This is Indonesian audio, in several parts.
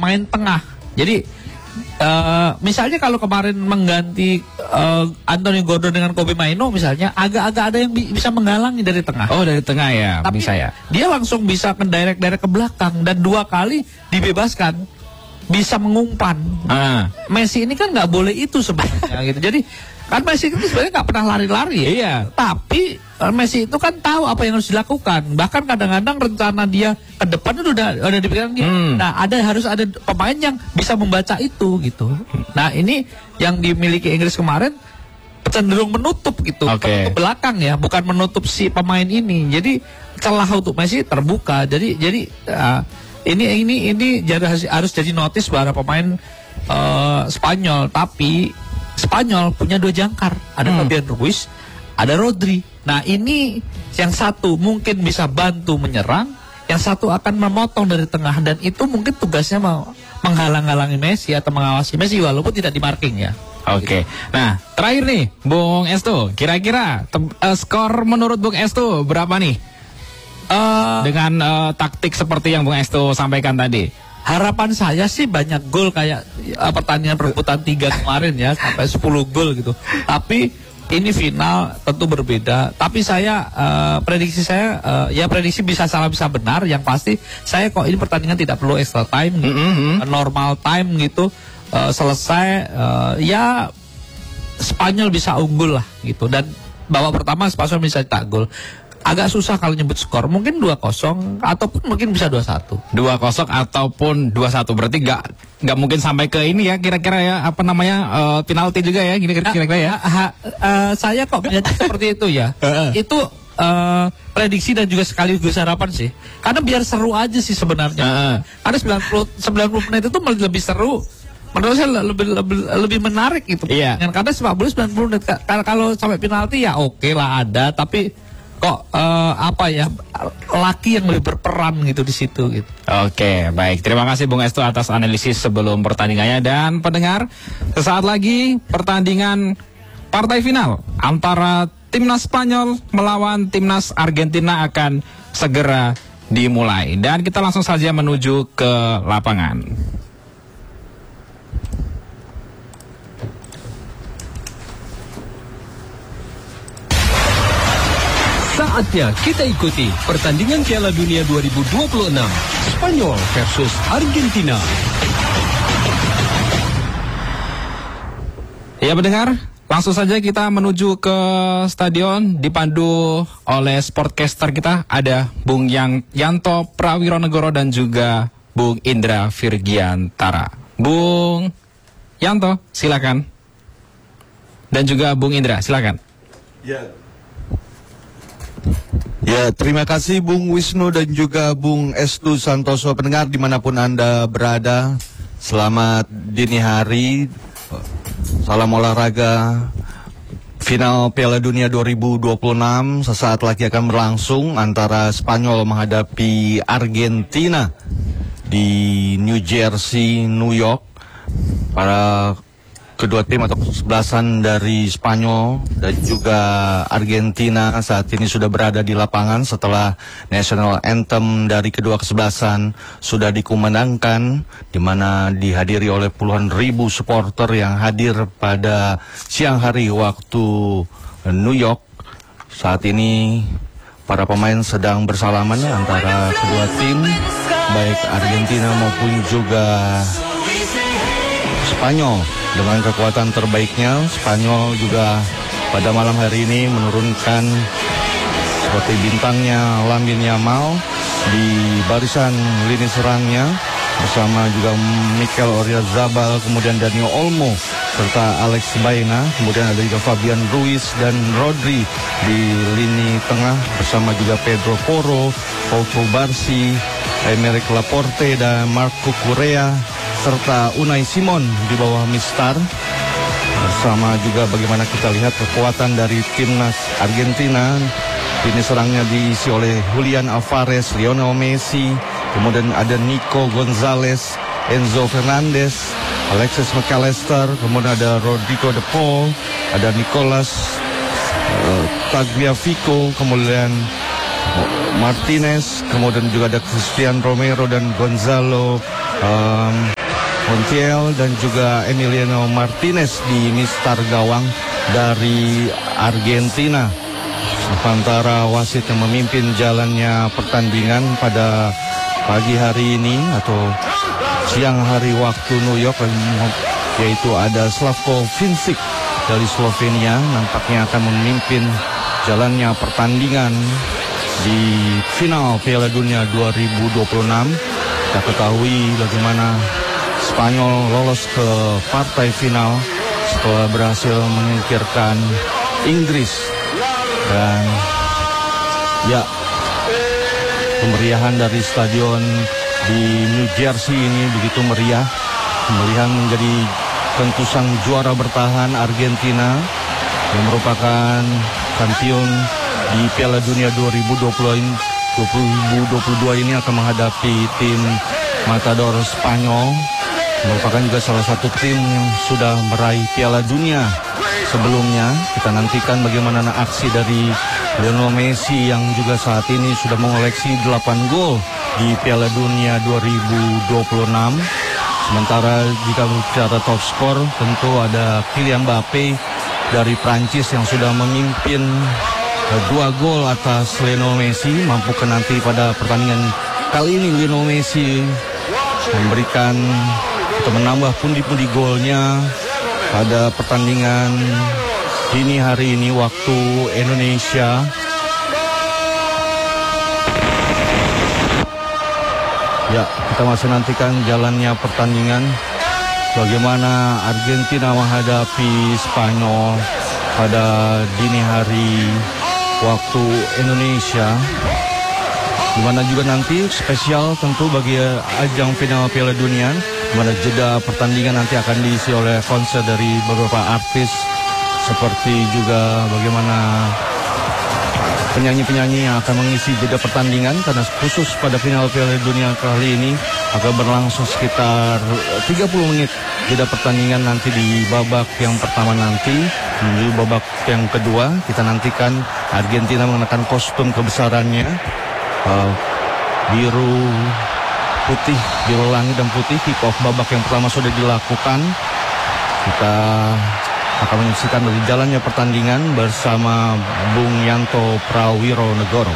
pemain tengah. Jadi misalnya kalau kemarin mengganti Anthony Gordon dengan Kobbie Mainoo misalnya, agak-agak ada yang bisa menghalangi dari tengah. Oh, dari tengah ya. Tapi bisa ya. Dia langsung bisa mendirect ke belakang dan 2 kali dibebaskan, bisa mengumpan. Messi ini kan nggak boleh itu sebenarnya gitu. Jadi kan Messi itu sebenarnya nggak pernah lari-lari ya. Iya. Tapi Messi itu kan tahu apa yang harus dilakukan. Bahkan kadang-kadang rencana dia ke depan itu udah dipikirkan gitu. Nah, harus ada pemain yang bisa membaca itu gitu. Nah, ini yang dimiliki Inggris kemarin cenderung menutup gitu. Menutup belakang ya, bukan menutup si pemain ini. Jadi celah untuk Messi terbuka. Jadi ini harus jadi notice para pemain Spanyol. Tapi Spanyol punya 2 jangkar, ada Fabian Ruiz, ada Rodri. Nah, ini yang satu mungkin bisa bantu menyerang, yang satu akan memotong dari tengah, dan itu mungkin tugasnya menghalang-halangi Messi atau mengawasi Messi walaupun tidak di marking ya. Oke. Nah, terakhir nih Bung Estu, kira-kira skor menurut Bung Estu berapa nih? Dengan taktik seperti yang Bung Estu sampaikan tadi. Harapan saya sih banyak gol kayak pertandingan perebutan 3 kemarin ya, sampai 10 gol gitu. Tapi ini final tentu berbeda. Tapi saya prediksi saya ya prediksi bisa salah bisa benar. Yang pasti saya kok ini pertandingan tidak perlu extra time gitu. Normal time gitu, selesai ya Spanyol bisa unggul lah gitu. Dan babak pertama Spanyol bisa cetak gol. Agak susah kalau nyebut skor, mungkin 2-0 ataupun mungkin bisa 2-1. 2-0 ataupun 2-1, berarti nggak mungkin sampai ke ini ya, kira-kira ya, apa namanya, penalti juga ya, kira-kira ya. Saya kok menjadi seperti itu ya. Itu prediksi dan juga sekaligus harapan sih. Karena biar seru aja sih sebenarnya. Karena 90 menit itu lebih seru. Menurut saya lebih menarik gitu. Iya. Karena sepak bola 90 menit. Kalau sampai penalti ya oke lah ada, tapi kok laki yang lebih berperan gitu di situ gitu. Oke, baik. Terima kasih Bung Estu atas analisis sebelum pertandingannya. Dan pendengar, sesaat lagi pertandingan partai final antara timnas Spanyol melawan timnas Argentina akan segera dimulai. Dan kita langsung saja menuju ke lapangan. Saatnya kita ikuti pertandingan Piala Dunia 2026 Spanyol versus Argentina. Ya pendengar, langsung saja kita menuju ke stadion dipandu oleh sportcaster kita. Ada Bung Yanto Prawironegoro dan juga Bung Indra Virgiantara. Bung Yanto, silakan. Dan juga Bung Indra, silakan. Ya, terima kasih Bung Wisnu dan juga Bung Estu Santoso. Pendengar dimanapun Anda berada, selamat dini hari. Salam olahraga. Final Piala Dunia 2026 sesaat lagi akan berlangsung antara Spanyol menghadapi Argentina di New Jersey, New York. Para kedua tim atau kesebelasan dari Spanyol dan juga Argentina saat ini sudah berada di lapangan setelah national anthem dari kedua kesebelasan sudah dikumandangkan, di mana dihadiri oleh puluhan ribu supporter yang hadir pada siang hari waktu New York. Saat ini para pemain sedang bersalaman antara kedua tim, baik Argentina maupun juga Spanyol. Dengan kekuatan terbaiknya, Spanyol juga pada malam hari ini menurunkan seperti bintangnya Lamine Yamal di barisan lini serangnya bersama juga Mikel Oyarzabal, kemudian Daniel Olmo serta Alex Baena, kemudian ada juga Fabian Ruiz dan Rodri di lini tengah bersama juga Pedro Porro, Pau Cubarsí, Aymeric Laporte dan Marco Correa serta Unai Simon di bawah Mistar. Bersama juga bagaimana kita lihat kekuatan dari timnas Argentina. Ini serangnya diisi oleh Julian Alvarez, Lionel Messi, kemudian ada Nico Gonzalez, Enzo Fernandez, Alexis McAllister, kemudian ada Rodrigo de Paul, ada Nicolas Tagliafico, kemudian Martinez, kemudian juga ada Christian Romero dan Gonzalo Montiel dan juga Emiliano Martinez di mistar gawang dari Argentina. Sementara wasit yang memimpin jalannya pertandingan pada pagi hari ini atau siang hari waktu New York, yaitu ada Slavko Vincic dari Slovenia, nampaknya akan memimpin jalannya pertandingan di final Piala Dunia 2026. Kita ketahui bagaimana Spanyol lolos ke partai final setelah berhasil menyingkirkan Inggris. Dan ya, kemeriahan dari stadion di New Jersey ini begitu meriah. Pemilihan menjadi tentusan juara bertahan Argentina yang merupakan kampion di Piala Dunia 2022 ini akan menghadapi tim Matador Spanyol, merupakan juga salah satu tim yang sudah meraih Piala Dunia sebelumnya. Kita nantikan bagaimana aksi dari Lionel Messi yang juga saat ini sudah mengoleksi 8 gol di Piala Dunia 2026. Sementara jika bicara top skor, tentu ada Kylian Mbappe dari Prancis yang sudah memimpin 2 gol atas Lionel Messi. Mampukah nanti pada pertandingan kali ini Lionel Messi memberikan atau menambah pundi-pundi golnya pada pertandingan dini hari ini waktu Indonesia. Ya, kita masih nantikan jalannya pertandingan. Bagaimana Argentina menghadapi Spanyol pada dini hari waktu Indonesia. Dimana juga nanti spesial tentu bagi ajang final Piala Dunia, dimana jeda pertandingan nanti akan diisi oleh konser dari beberapa artis, seperti juga bagaimana penyanyi-penyanyi yang akan mengisi jeda pertandingan, karena khusus pada final Piala Dunia kali ini akan berlangsung sekitar 30 menit jeda pertandingan nanti di babak yang pertama nanti. Menuju babak yang kedua, kita nantikan Argentina mengenakan kostum kebesarannya, biru, putih, biru langit dan putih. Kick off babak yang pertama sudah dilakukan. Kita akan menyaksikan dari jalannya pertandingan bersama Bung Yanto Prawironegoro.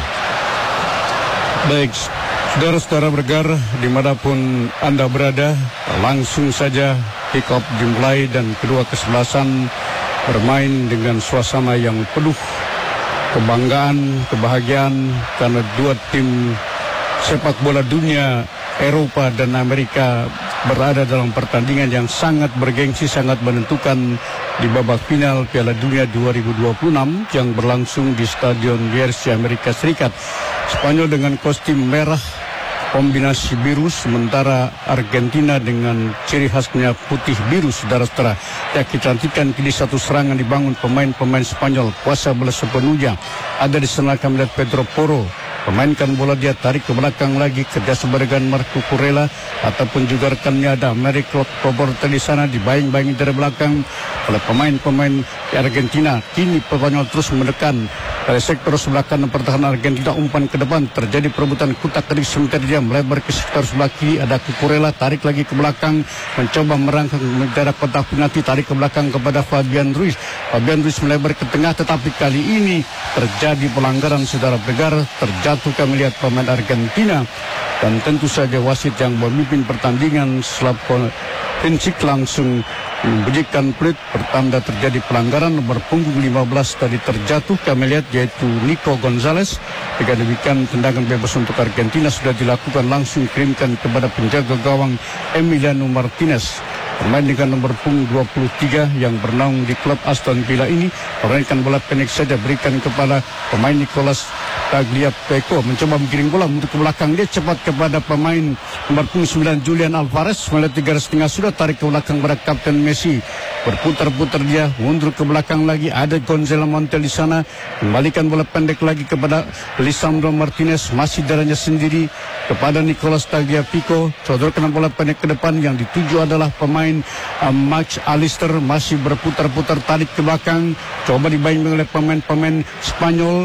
Baik, saudara-saudara bergar dimanapun Anda berada, langsung saja kick off dimulai dan kedua kesebelasan bermain dengan suasana yang penuh kebanggaan, kebahagiaan, karena dua tim sepak bola dunia Eropa dan Amerika berada dalam pertandingan yang sangat bergengsi, sangat menentukan di babak final Piala Dunia 2026 yang berlangsung di Stadion Jersey, Amerika Serikat. Spanyol dengan kostum merah kombinasi biru, sementara Argentina dengan ciri khasnya putih biru, saudara-saudara. Ya, kita nantikan kini satu serangan dibangun pemain-pemain Spanyol, kuasa bola sepenuhnya. Ada di sana kami lihat Pedro Porro, pemainkan bola, dia tarik ke belakang lagi, kerja sebagian Marco Kurela, ataupun juga rekannya ada Americo Proporte di sana, dibayang-bayangi dari belakang oleh pemain-pemain Argentina. Kini Spanyol terus menekan dari sektor sebelah kanan pertahanan Argentina, umpan ke depan, terjadi perebutan kutak kerik, sementara dia melebar ke sektor sebelah kiri, ada Kurela, tarik lagi ke belakang, mencoba merangkak mendarat kotak penalti, tarik ke belakang kepada Fabian Ruiz. Fabian Ruiz melebar ke tengah, tetapi kali ini terjadi pelanggaran, saudara pendengar. Terjatuh kami lihat pemain Argentina, dan tentu saja wasit yang memimpin pertandingan Slavko Vincic langsung membunyikan peluit pertanda terjadi pelanggaran. Nomor punggung 15 tadi terjatuh kami lihat, yaitu Nico Gonzalez. Dengan demikian tendangan bebas untuk Argentina sudah dilakukan, langsung kirimkan kepada penjaga gawang Emiliano Martinez. Pemain dengan nomor punggung 23 yang bernaung di klub Aston Villa ini memainkan bola pendek saja, berikan kepada pemain Nicolas Tagliafico, mencoba menggiring bola untuk ke belakang, dia cepat kepada pemain nomor punggung 9 Julian Alvarez, melihat 3,5 sudah tarik ke belakang kepada Kapten Messi, berputar-putar dia mundur ke belakang lagi, ada Gonzalo Montiel di sana, kembalikan bola pendek lagi kepada Lisandro Martinez, masih darahnya sendiri kepada Nicolas Tagliafico, sodorkan bola pendek ke depan, yang dituju adalah pemain Max Alister, masih berputar-putar tarik ke belakang, coba dibayang oleh pemain-pemain Spanyol,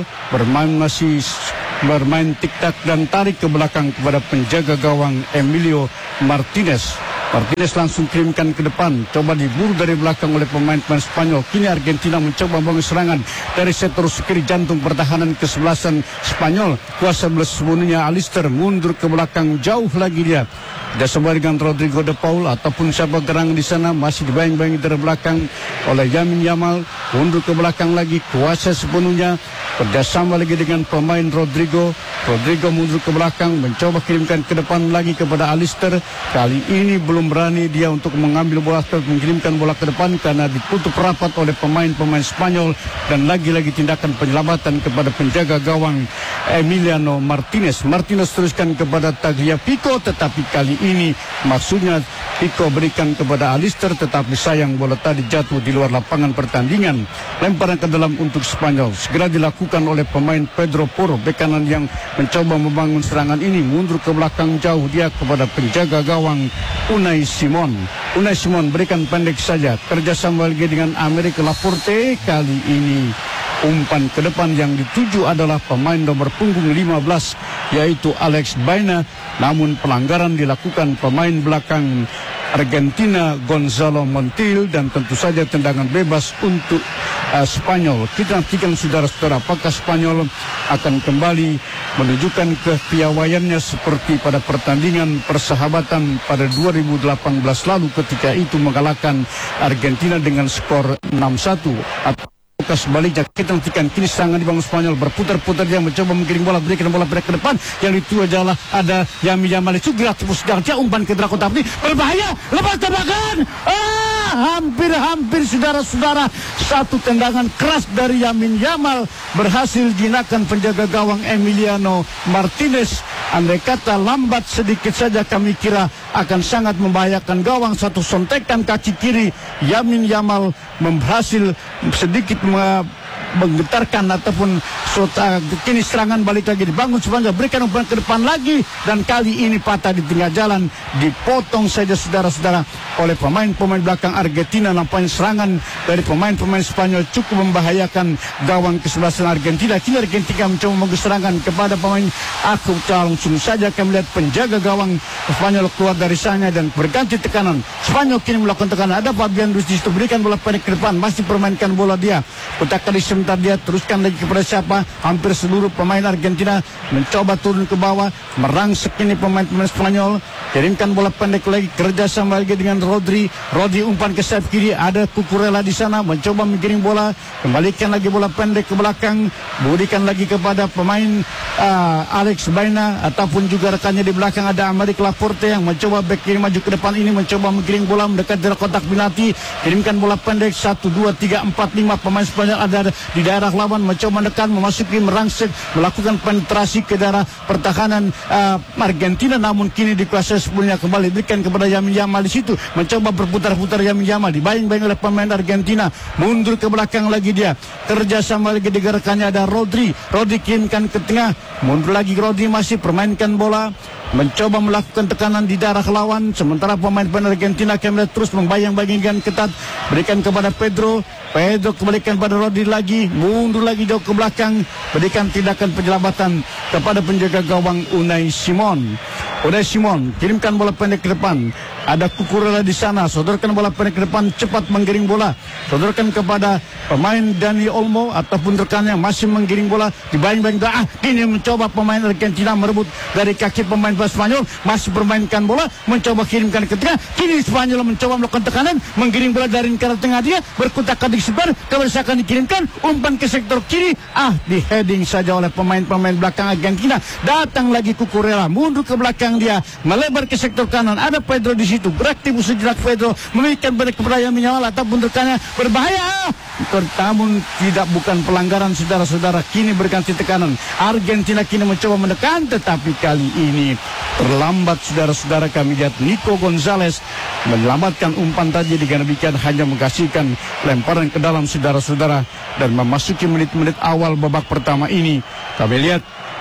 bermain tik-tak dan tarik ke belakang kepada penjaga gawang Emilio Martinez. Martinez langsung kirimkan ke depan, coba diburu dari belakang oleh pemain-pemain Spanyol. Kini Argentina mencoba membangun serangan dari sektor kiri jantung pertahanan kesebelasan Spanyol. Kuasa belas sepenuhnya Alister, mundur ke belakang jauh lagi dia. Bersama dengan Rodrigo de Paul ataupun siapa gerangan di sana, masih dibayang-bayangi dari belakang oleh Yamin Yamal, mundur ke belakang lagi, kuasa sepenuhnya, kerjasama lagi dengan pemain Rodrigo mundur ke belakang, mencoba kirimkan ke depan lagi kepada Alister. Kali ini belum berani dia untuk mengambil bola atau mengirimkan bola ke depan karena ditutup rapat oleh pemain-pemain Spanyol, dan lagi-lagi tindakan penyelamatan kepada penjaga gawang Emiliano Martinez. Martinez teruskan kepada Tagliafico, tetapi kali ini maksudnya Pico berikan kepada Alister, tetapi sayang bola tadi jatuh di luar lapangan pertandingan. Lemparan ke dalam untuk Spanyol segera dilakukan oleh pemain Pedro Porro, bek kanan yang mencoba membangun serangan ini, mundur ke belakang jauh dia kepada penjaga gawang Unai Simon. Unai Simon berikan pendek saja, kerjasama lagi dengan Amerik Laporte. Kali ini umpan ke depan yang dituju adalah pemain nomor punggung 15 yaitu Alex Baena, namun pelanggaran dilakukan pemain belakang Argentina Gonzalo Montiel, dan tentu saja tendangan bebas untuk Spanyol. Kita nantikan saudara-saudara apakah Spanyol akan kembali menunjukkan kepiawaiannya seperti pada pertandingan persahabatan pada 2018 lalu ketika itu mengalahkan Argentina dengan skor 6-1. Sebaliknya kita nantikan kini serangan dibangun Spanyol, berputar-putar dia mencoba mengiring bola, berikan bola ke depan, yang itu adalah ada Yamin Yamal, juga sedang dia umpan ke Draco, tapi berbahaya, lepas tembakan, hampir saudara-saudara, satu tendangan keras dari Yamin Yamal berhasil jinakan penjaga gawang Emiliano Martinez. Andai kata lambat sedikit saja kami kira akan sangat membahayakan gawang. Satu sontekan kaki kiri Yamin Yamal berhasil sedikit menggetarkan ataupun kini serangan balik lagi dibangun Spanyol, berikan umpan ke depan lagi, dan kali ini patah di tengah jalan, dipotong saja saudara-saudara oleh pemain-pemain belakang Argentina. Nampaknya serangan dari pemain-pemain Spanyol cukup membahayakan gawang kesebelasan Argentina. Kini Argentina mencoba membangun serangan kepada pemain langsung saja kami lihat penjaga gawang Spanyol keluar dari sana dan berganti tekanan. Spanyol kini melakukan tekanan, ada Fabian Ruiz di situ, berikan bola pendek ke depan, masih permainkan bola dia, putar kali sebentar dia teruskan lagi kepada siapa, hampir seluruh pemain Argentina mencoba turun ke bawah, merangsek ini pemain-pemain Spanyol, kirimkan bola pendek lagi, kerjasama lagi dengan Rodri umpan ke sayap kiri, ada Cucurella di sana, mencoba mengiring bola, kembalikan lagi bola pendek ke belakang, berikan lagi kepada pemain Alex Baena, ataupun juga rekannya di belakang ada Amerik Laporte yang mencoba back kiri maju ke depan ini, mencoba mengiring bola mendekat dari kotak penalti, kirimkan bola pendek 1, 2, 3, 4, 5 pemain Spanyol ada di daerah lawan, mencoba menekan, memasuki, merangsek, melakukan penetrasi ke daerah pertahanan Argentina, namun kini dikuasai sepenuhnya kembali, berikan kepada Yamin Yamal di situ, mencoba berputar-putar Yamin Yamal, dibayang-bayang oleh pemain Argentina, mundur ke belakang lagi dia, kerjasama lagi dengan rekannya ada Rodri kirimkan ke tengah, mundur lagi Rodri, masih permainkan bola, mencoba melakukan tekanan di daerah lawan, sementara pemain-pemain Argentina kembali terus membayang-bayangkan ketat, berikan kepada Pedro kembalikan pada Rodri lagi, mundur lagi jauh ke belakang, berikan tindakan penyelamatan kepada penjaga gawang Unai Simon, kirimkan bola pendek ke depan, ada Cucurella di sana, sodorkan bola pendek ke depan, cepat menggiring bola, sodorkan kepada pemain Dani Olmo ataupun rekannya, masih menggiring bola, dibayang-bayang, kini mencoba pemain Argentina merebut dari kaki pemain Spanyol, masih bermainkan bola, mencoba kirimkan ke tengah, kini Spanyol mencoba melakukan tekanan, menggiring bola dari lingkaran tengah dia, berkutak di sebar, kebersakan dikirimkan, umpan ke sektor kiri, di heading saja oleh pemain-pemain belakang Argentina, datang lagi Cucurella, mundur ke belakang dia, melebar ke sektor kanan, ada Pedro di situ, beraktif sejenak Pedro, memberikan balik kepada Yamin Yamal ataupun rekannya, berbahaya, namun bukan pelanggaran saudara-saudara, kini berganti tekanan, Argentina kini mencoba menekan, tetapi kali ini terlambat saudara-saudara. Kami lihat Nico Gonzalez menyelamatkan umpan tadi, dengan demikian hanya menghasilkan lemparan ke dalam saudara-saudara, dan memasuki menit-menit awal babak pertama ini kami lihat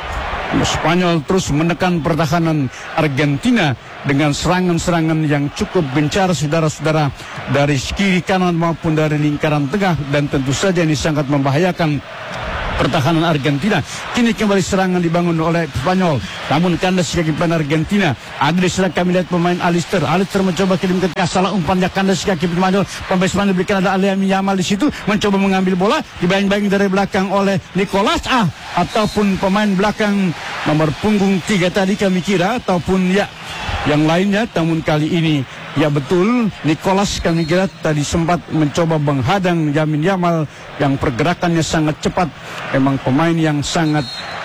Spanyol terus menekan pertahanan Argentina dengan serangan-serangan yang cukup gencar saudara-saudara, dari kiri kanan maupun dari lingkaran tengah, dan tentu saja ini sangat membahayakan pertahanan Argentina. Kini kembali serangan dibangun oleh Spanyol, namun kandas kaki pemain Argentina. Ada di sana kami lihat pemain Alister mencoba kirim ke tengah, salah umpannya kandas kaki pemain Spanyol berikan ada Lamine Yamal di situ, mencoba mengambil bola, dibayang-bayang dari belakang oleh Nicolas ataupun pemain belakang nomor punggung 3 tadi kami kira, ataupun ya yang lainnya. Namun kali ini ya betul, Nicolas kami kira tadi sempat mencoba menghadang Lamine Yamal yang pergerakannya sangat cepat. Memang pemain yang sangat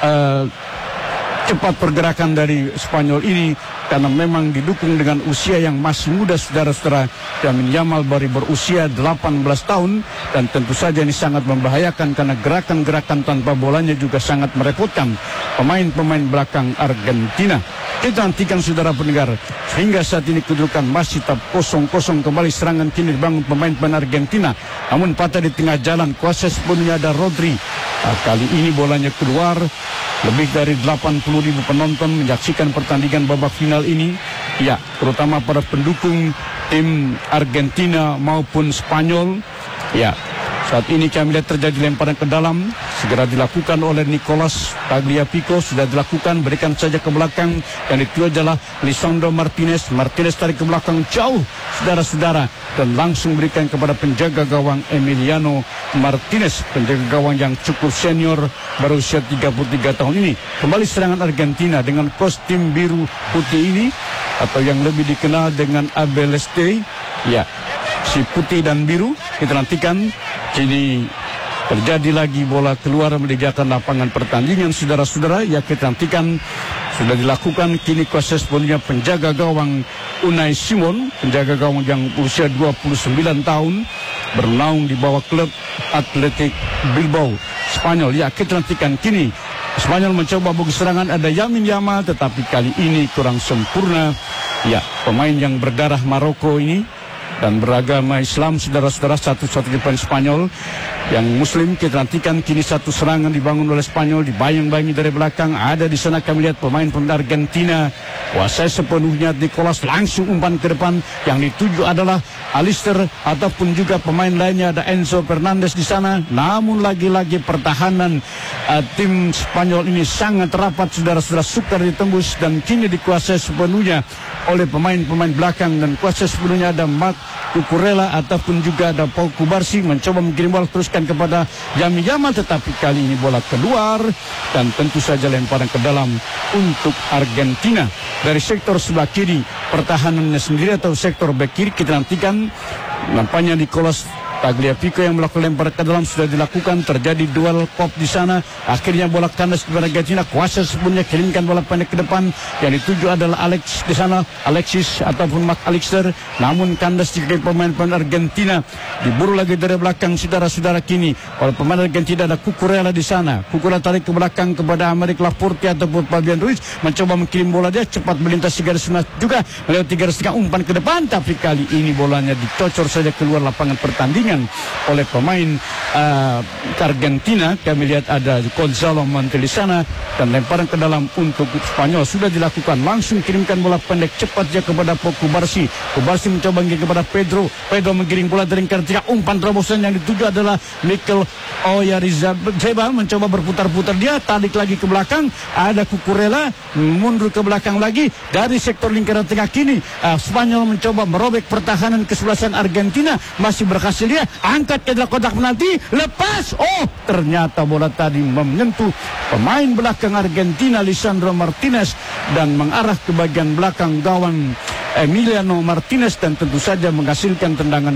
cepat pergerakan dari Spanyol ini, karena memang didukung dengan usia yang masih muda, saudara-saudara. Lamine Yamal baru berusia 18 tahun dan tentu saja ini sangat membahayakan karena gerakan-gerakan tanpa bolanya juga sangat merepotkan pemain-pemain belakang Argentina. Kita nantikan saudara pendengar, hingga saat ini kedudukan masih tetap 0-0. Kembali serangan kini dibangun pemain-pemain Argentina, namun patah di tengah jalan, kuasa sepenuhnya ada Rodri. Kali ini bolanya keluar. Lebih dari 80.000 penonton menyaksikan pertandingan babak final ini. Ya, terutama para pendukung tim Argentina maupun Spanyol. Ya, saat ini kami lihat terjadi lemparan ke dalam, segera dilakukan oleh Nicolas Tagliafico, sudah dilakukan, berikan saja ke belakang, yang itu adalah Lisandro Martinez tarik ke belakang jauh, saudara-saudara, dan langsung berikan kepada penjaga gawang Emiliano Martinez, penjaga gawang yang cukup senior, berusia 33 tahun ini. Kembali serangan Argentina dengan kostum biru putih ini, atau yang lebih dikenal dengan Abeleste, ya, si putih dan biru. Kita nantikan. Kini terjadi lagi bola keluar meninggalkan lapangan pertandingan, saudara-saudara. Ya, kita nantikan. Sudah dilakukan kini kuasa sepenuhnya penjaga gawang Unai Simon, penjaga gawang yang usia 29 tahun, bernaung di bawah klub Athletic Bilbao Spanyol. Ya, kita nantikan kini Spanyol mencoba bagi serangan, ada Lamine Yamal, tetapi kali ini kurang sempurna. Ya, pemain yang berdarah Maroko ini dan beragama Islam, saudara-saudara, satu-satunya pemain Spanyol yang Muslim. Kita nantikan kini satu serangan dibangun oleh Spanyol, dibayang-bayangi dari belakang. Ada di sana kami lihat pemain-pemain Argentina, kuasai sepenuhnya Nicolas, langsung umpan ke depan, yang dituju adalah Alister ataupun juga pemain lainnya, ada Enzo Fernandez di sana. Namun lagi-lagi pertahanan tim Spanyol ini sangat rapat, saudara-saudara, sukar ditembus dan kini dikuasai sepenuhnya oleh pemain-pemain belakang, dan kuasai sepenuhnya ada Marc Cucurella ataupun juga ada Pau Cubarsí, mencoba mengirim bola teruskan kepada Lamine Yamal, tetapi kali ini bola keluar dan tentu saja lemparan ke dalam untuk Argentina. Dari sektor sebelah kiri pertahanannya sendiri atau sektor bek kiri, kita nantikan nampaknya Nicolas Tagliafico yang melakukan lemparan ke dalam sudah dilakukan, terjadi duel pop di sana. Akhirnya bola kandas kepada Argentina, kuasa sepenuhnya kirimkan bola pendek ke depan, yang dituju adalah Alex di sana, Alexis ataupun Mac Allister, namun kandas di pemain-pemain Argentina. Diburu lagi dari belakang, saudara-saudara, kini oleh pemain Argentina ada Cucurella di sana. Cucurella tarik ke belakang kepada Aymeric Laporte ataupun Fabian Ruiz, mencoba mengirim bola, dia cepat melintasi garis tengah juga, melewati garis tengah, umpan ke depan, tapi kali ini bolanya dicocor saja keluar lapangan pertandingan oleh pemain Argentina. Kami lihat ada Gonzalo Montiel di sana, dan lemparan ke dalam untuk Spanyol sudah dilakukan. Langsung kirimkan bola pendek cepat saja kepada Pau Cubarsí. Cubarsí mencoba mengirim kepada Pedro menggiring bola dari ketika umpan terobosan yang dituju adalah Mikel Oyarzabal, mencoba berputar-putar, dia tarik lagi ke belakang, ada Cucurella mundur ke belakang lagi dari sektor lingkaran tengah. Kini Spanyol mencoba merobek pertahanan kesebelasan Argentina, masih berhasil, dia angkat ke dalam kotak penalti, lepas, ternyata bola tadi menyentuh pemain belakang Argentina Lisandro Martinez dan mengarah ke bagian belakang gawang Emiliano Martinez, dan tentu saja menghasilkan tendangan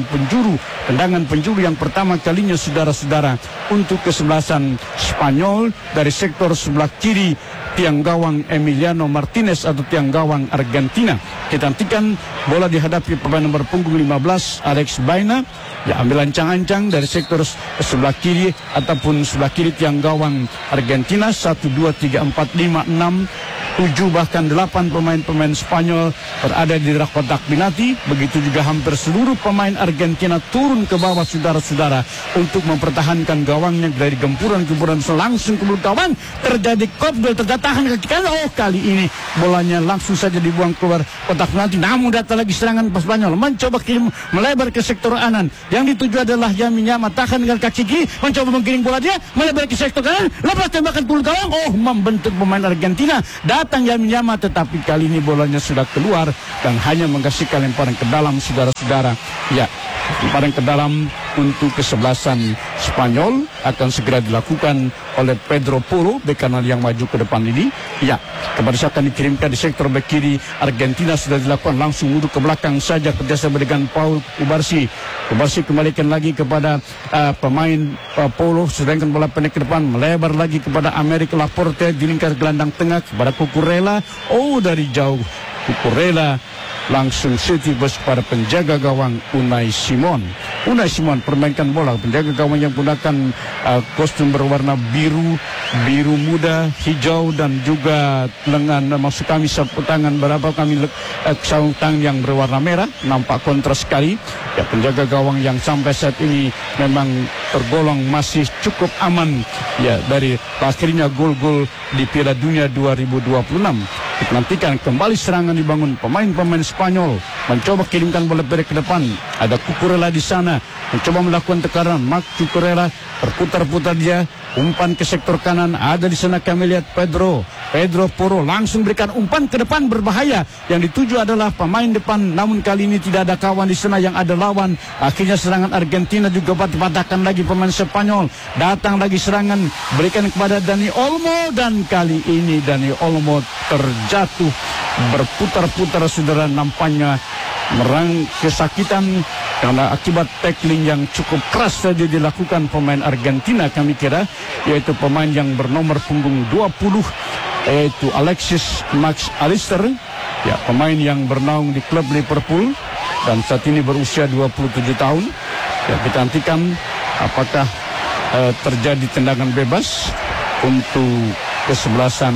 penjuru yang pertama kalinya, saudara-saudara, untuk kesebelasan Spanyol dari sektor sebelah kiri tiang gawang Emiliano Martinez atau tiang gawang Argentina. Kita nantikan bola dihadapi pemain nomor punggung 15 Alex Baena, ya, ambil ancang-ancang dari sektor sebelah kiri ataupun sebelah kiri tiang gawang Argentina. 1, 2, 3, 4, 5, 6 7 bahkan 8 pemain-pemain Spanyol berada di daerah kotak penalti. Begitu juga hampir seluruh pemain Argentina turun ke bawah saudara-saudara untuk mempertahankan gawangnya dari gempuran-gempuran langsung ke gawang. Terjadi kopdol, tertahan kali ini bolanya langsung saja dibuang keluar kotak penalti. Namun datang lagi serangan Spanyol, mencoba kirim melebar ke sektor kanan. Yang dituju adalah Lamine Yamal, tahan dengan kaki kiri, mencoba menggiring bola dia melebar ke sektor kanan, lepas tembakan puluh gawang. Membentuk pemain Argentina. Datang Lamine Yamal, tetapi kali ini bolanya sudah keluar dan hanya menghasilkan lemparan ke dalam saudara-saudara. Ya, lemparan ke dalam untuk kesebelasan Spanyol akan segera dilakukan oleh Pedro Porro, bek kanan yang maju ke depan ini. Ya, kepada saat akan dikirimkan di sektor bek kiri Argentina sudah dilakukan, langsung mundur ke belakang saja kerjasama dengan Paul Cubarsí. Cubarsí kembalikan lagi kepada pemain Porro, sedangkan bola pendek ke depan melebar lagi kepada Americ Laporte di lingkar gelandang tengah kepada Cucurella. Dari jauh Cucurella langsung setibus pada penjaga gawang Unai Simon. Unai Simon permainkan bola, penjaga gawang yang menggunakan kostum berwarna biru muda, hijau dan juga lengan, maksud kami sapu tangan sarung tangan yang berwarna merah, nampak kontras sekali. Ya, penjaga gawang yang sampai saat ini memang tergolong masih cukup aman ya dari akhirnya gol-gol di Piala Dunia 2026. Nantikan kembali serangan dibangun pemain-pemain Spanyol, mencoba kirimkan bola pendek ke depan. Ada Cucurella di sana, mencoba melakukan tekanan. Marc Cucurella berputar-putar dia, umpan ke sektor kanan. Ada di sana kami lihat Pedro Porro langsung berikan umpan ke depan berbahaya. Yang dituju adalah pemain depan, namun kali ini tidak ada kawan di sana, yang ada lawan. Akhirnya serangan Argentina juga dipatahkan lagi pemain Spanyol. Datang lagi serangan, berikan kepada Dani Olmo, dan kali ini Dani Olmo terjatuh berputar-putar saudara, nampaknya merang kesakitan karena akibat tackling yang cukup keras saja dilakukan pemain Argentina kami kira, yaitu pemain yang bernomor punggung 20 yaitu Alexis Max Allister, ya, pemain yang bernaung di klub Liverpool dan saat ini berusia 27 tahun. Ya, kita nantikan apakah terjadi tendangan bebas untuk kesebelasan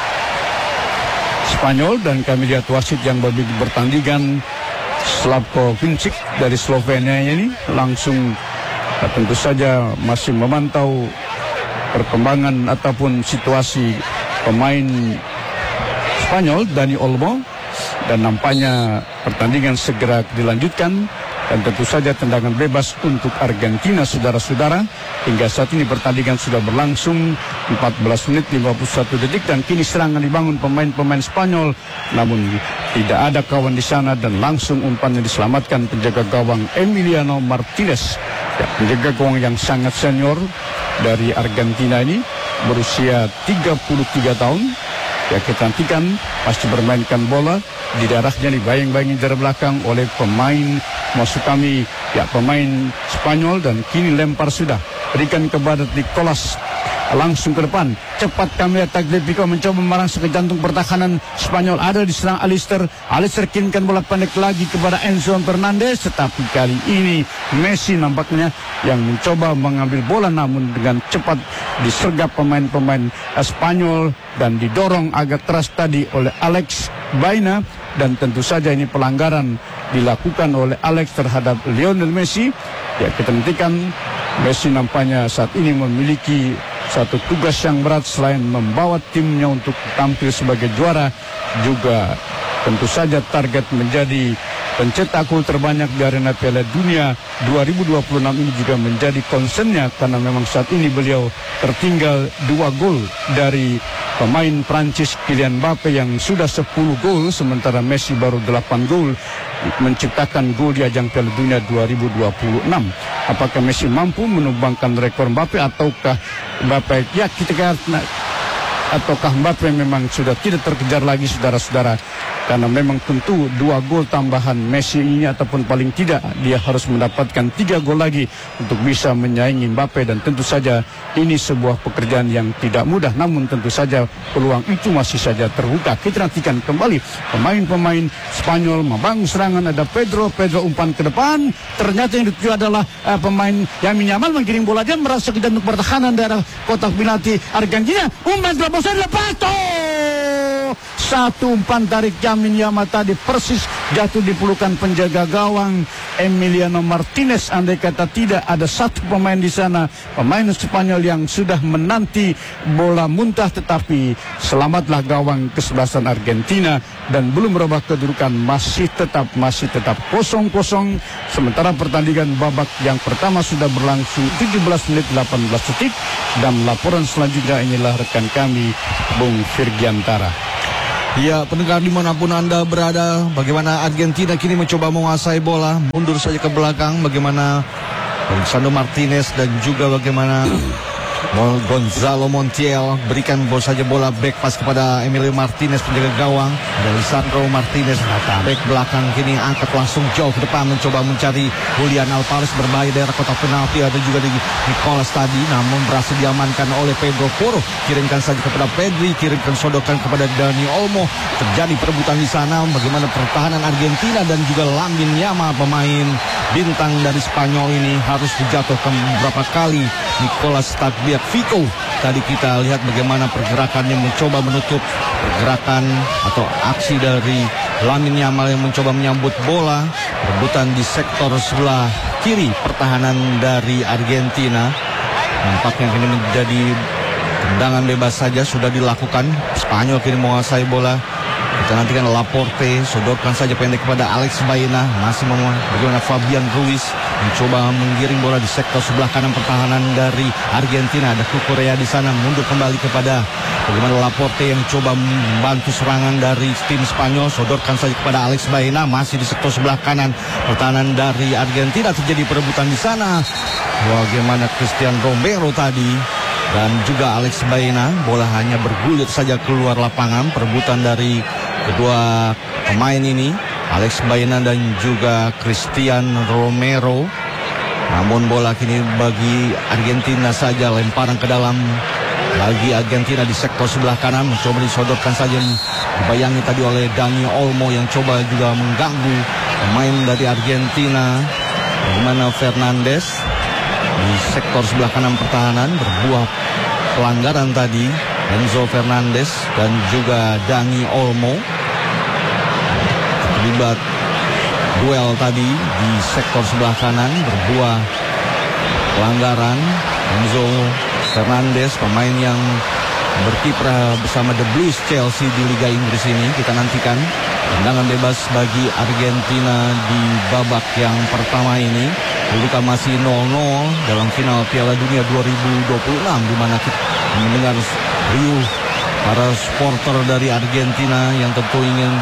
Spanyol, dan kami lihat wasit yang bertandingan Slavko Vincic dari Slovenia ini langsung tentu saja masih memantau perkembangan ataupun situasi pemain Spanyol Dani Olmo, dan nampaknya pertandingan segera dilanjutkan. Dan tentu saja tendangan bebas untuk Argentina saudara-saudara. Hingga saat ini pertandingan sudah berlangsung 14 menit 51 detik dan kini serangan dibangun pemain-pemain Spanyol, namun tidak ada kawan di sana dan langsung umpan yang diselamatkan penjaga gawang Emiliano Martinez. Ya, penjaga gawang yang sangat senior dari Argentina ini berusia 33 tahun. Ya, kita nantikan pasti bermainkan bola di daerahnya, dibayang-bayangi dari belakang oleh pemain maksud kami ya pemain Spanyol, dan kini lempar sudah berikan kepada Nicolas langsung ke depan. Cepat kami lihat Tagliafico mencoba merangsek ke jantung pertahanan Spanyol. Ada di serang Allister kirimkan bola pendek lagi kepada Enzo Fernandez, tetapi kali ini Messi nampaknya yang mencoba mengambil bola, namun dengan cepat disergap pemain-pemain Spanyol dan didorong agak keras tadi oleh Alex Baena, dan tentu saja ini pelanggaran dilakukan oleh Alex terhadap Lionel Messi. Ya, kita nantikan Messi nampaknya saat ini memiliki satu tugas yang berat selain membawa timnya untuk tampil sebagai juara, juga tentu saja target menjadi pencetak gol terbanyak di arena Piala Dunia 2026 ini juga menjadi concernnya, karena memang saat ini beliau tertinggal 2 gol dari pemain Prancis Kylian Mbappe yang sudah 10 gol, sementara Messi baru 8 gol menciptakan gol di ajang Piala Dunia 2026. Apakah Messi mampu menumbangkan rekor Mbappe ataukah Mbappe ataukah Mbappe memang sudah tidak terkejar lagi saudara-saudara, karena memang tentu 2 gol tambahan Messi ini ataupun paling tidak dia harus mendapatkan 3 gol lagi untuk bisa menyaingi Mbappe, dan tentu saja ini sebuah pekerjaan yang tidak mudah, namun tentu saja peluang itu masih saja terbuka. Kita nantikan kembali pemain-pemain Spanyol membangun serangan. Ada Pedro umpan ke depan, ternyata yang dituju adalah pemain Lamine Yamal menggiring bola dia merasa ke jantung pertahanan daerah kotak penalti Argentina. Umpan terobosan lepas Satu umpan tarik Lamin Yamal tadi persis jatuh di pelukan penjaga gawang Emiliano Martinez. Andai kata tidak ada satu pemain di sana, pemain Spanyol yang sudah menanti bola muntah, tetapi selamatlah gawang kesebelasan Argentina dan belum merubah kedudukan, masih tetap 0-0. Sementara pertandingan babak yang pertama sudah berlangsung 17 menit 18 detik, dan laporan selanjutnya inilah rekan kami Bung Virgiantara. Ya, pendengar dimanapun Anda berada, bagaimana Argentina kini mencoba menguasai bola, mundur saja ke belakang, bagaimana Lisandro Martinez dan juga bagaimana Gonzalo Montiel berikan bola back pass kepada Emilio Martinez penjaga gawang. Ada Lisandro Martinez back belakang kini angkat langsung jauh ke depan mencoba mencari Julian Alvarez berbahaya daerah kotak penalti. Ada juga di Nicolas tadi, namun berhasil diamankan oleh Pedro Porro. Kirimkan saja kepada Pedri, kirimkan sodokan kepada Dani Olmo. Terjadi perebutan di sana. Bagaimana pertahanan Argentina dan juga Lamin Yamal, pemain bintang dari Spanyol ini harus dijatuhkan beberapa kali. Nicolas Tagliafico tadi kita lihat bagaimana pergerakannya mencoba menutup pergerakan atau aksi dari Lamin Yamal yang mencoba menyambut bola. Rebutan di sektor sebelah kiri pertahanan dari Argentina. Nampaknya kini menjadi tendangan bebas saja sudah dilakukan. Spanyol kini menguasai bola. Kita nantikan Laporte, sodorkan saja pendek kepada Alex Baena. Masih bagaimana Fabian Ruiz mencoba menggiring bola di sektor sebelah kanan pertahanan dari Argentina. Ada Cucurella di sana, mundur kembali kepada bagaimana Laporte yang coba membantu serangan dari tim Spanyol. Sodorkan saja kepada Alex Baena, masih di sektor sebelah kanan pertahanan dari Argentina. Terjadi perebutan di sana. Bagaimana Cristian Romero tadi dan juga Alex Baena, bola hanya bergulir saja keluar lapangan. Perebutan dari kedua pemain ini, Alex Baena dan juga Cristian Romero. Namun bola kini bagi Argentina saja, lemparan ke dalam bagi Argentina di sektor sebelah kanan. Mencoba disodorkan saja, dibayangi tadi oleh Dani Olmo yang coba juga mengganggu pemain dari Argentina. Bagaimana Fernandes di sektor sebelah kanan pertahanan, berbuah pelanggaran tadi Enzo Fernandes dan juga Dani Olmo. Terlibat duel tadi di sektor sebelah kanan, berbuah pelanggaran. Enzo Fernandes, pemain yang berkiprah bersama The Blues Chelsea di Liga Inggris ini. Kita nantikan tendangan bebas bagi Argentina di babak yang pertama ini. Kedudukan masih 0-0 dalam final Piala Dunia 2026, di mana kita mendengar riuh para supporter dari Argentina yang tentu ingin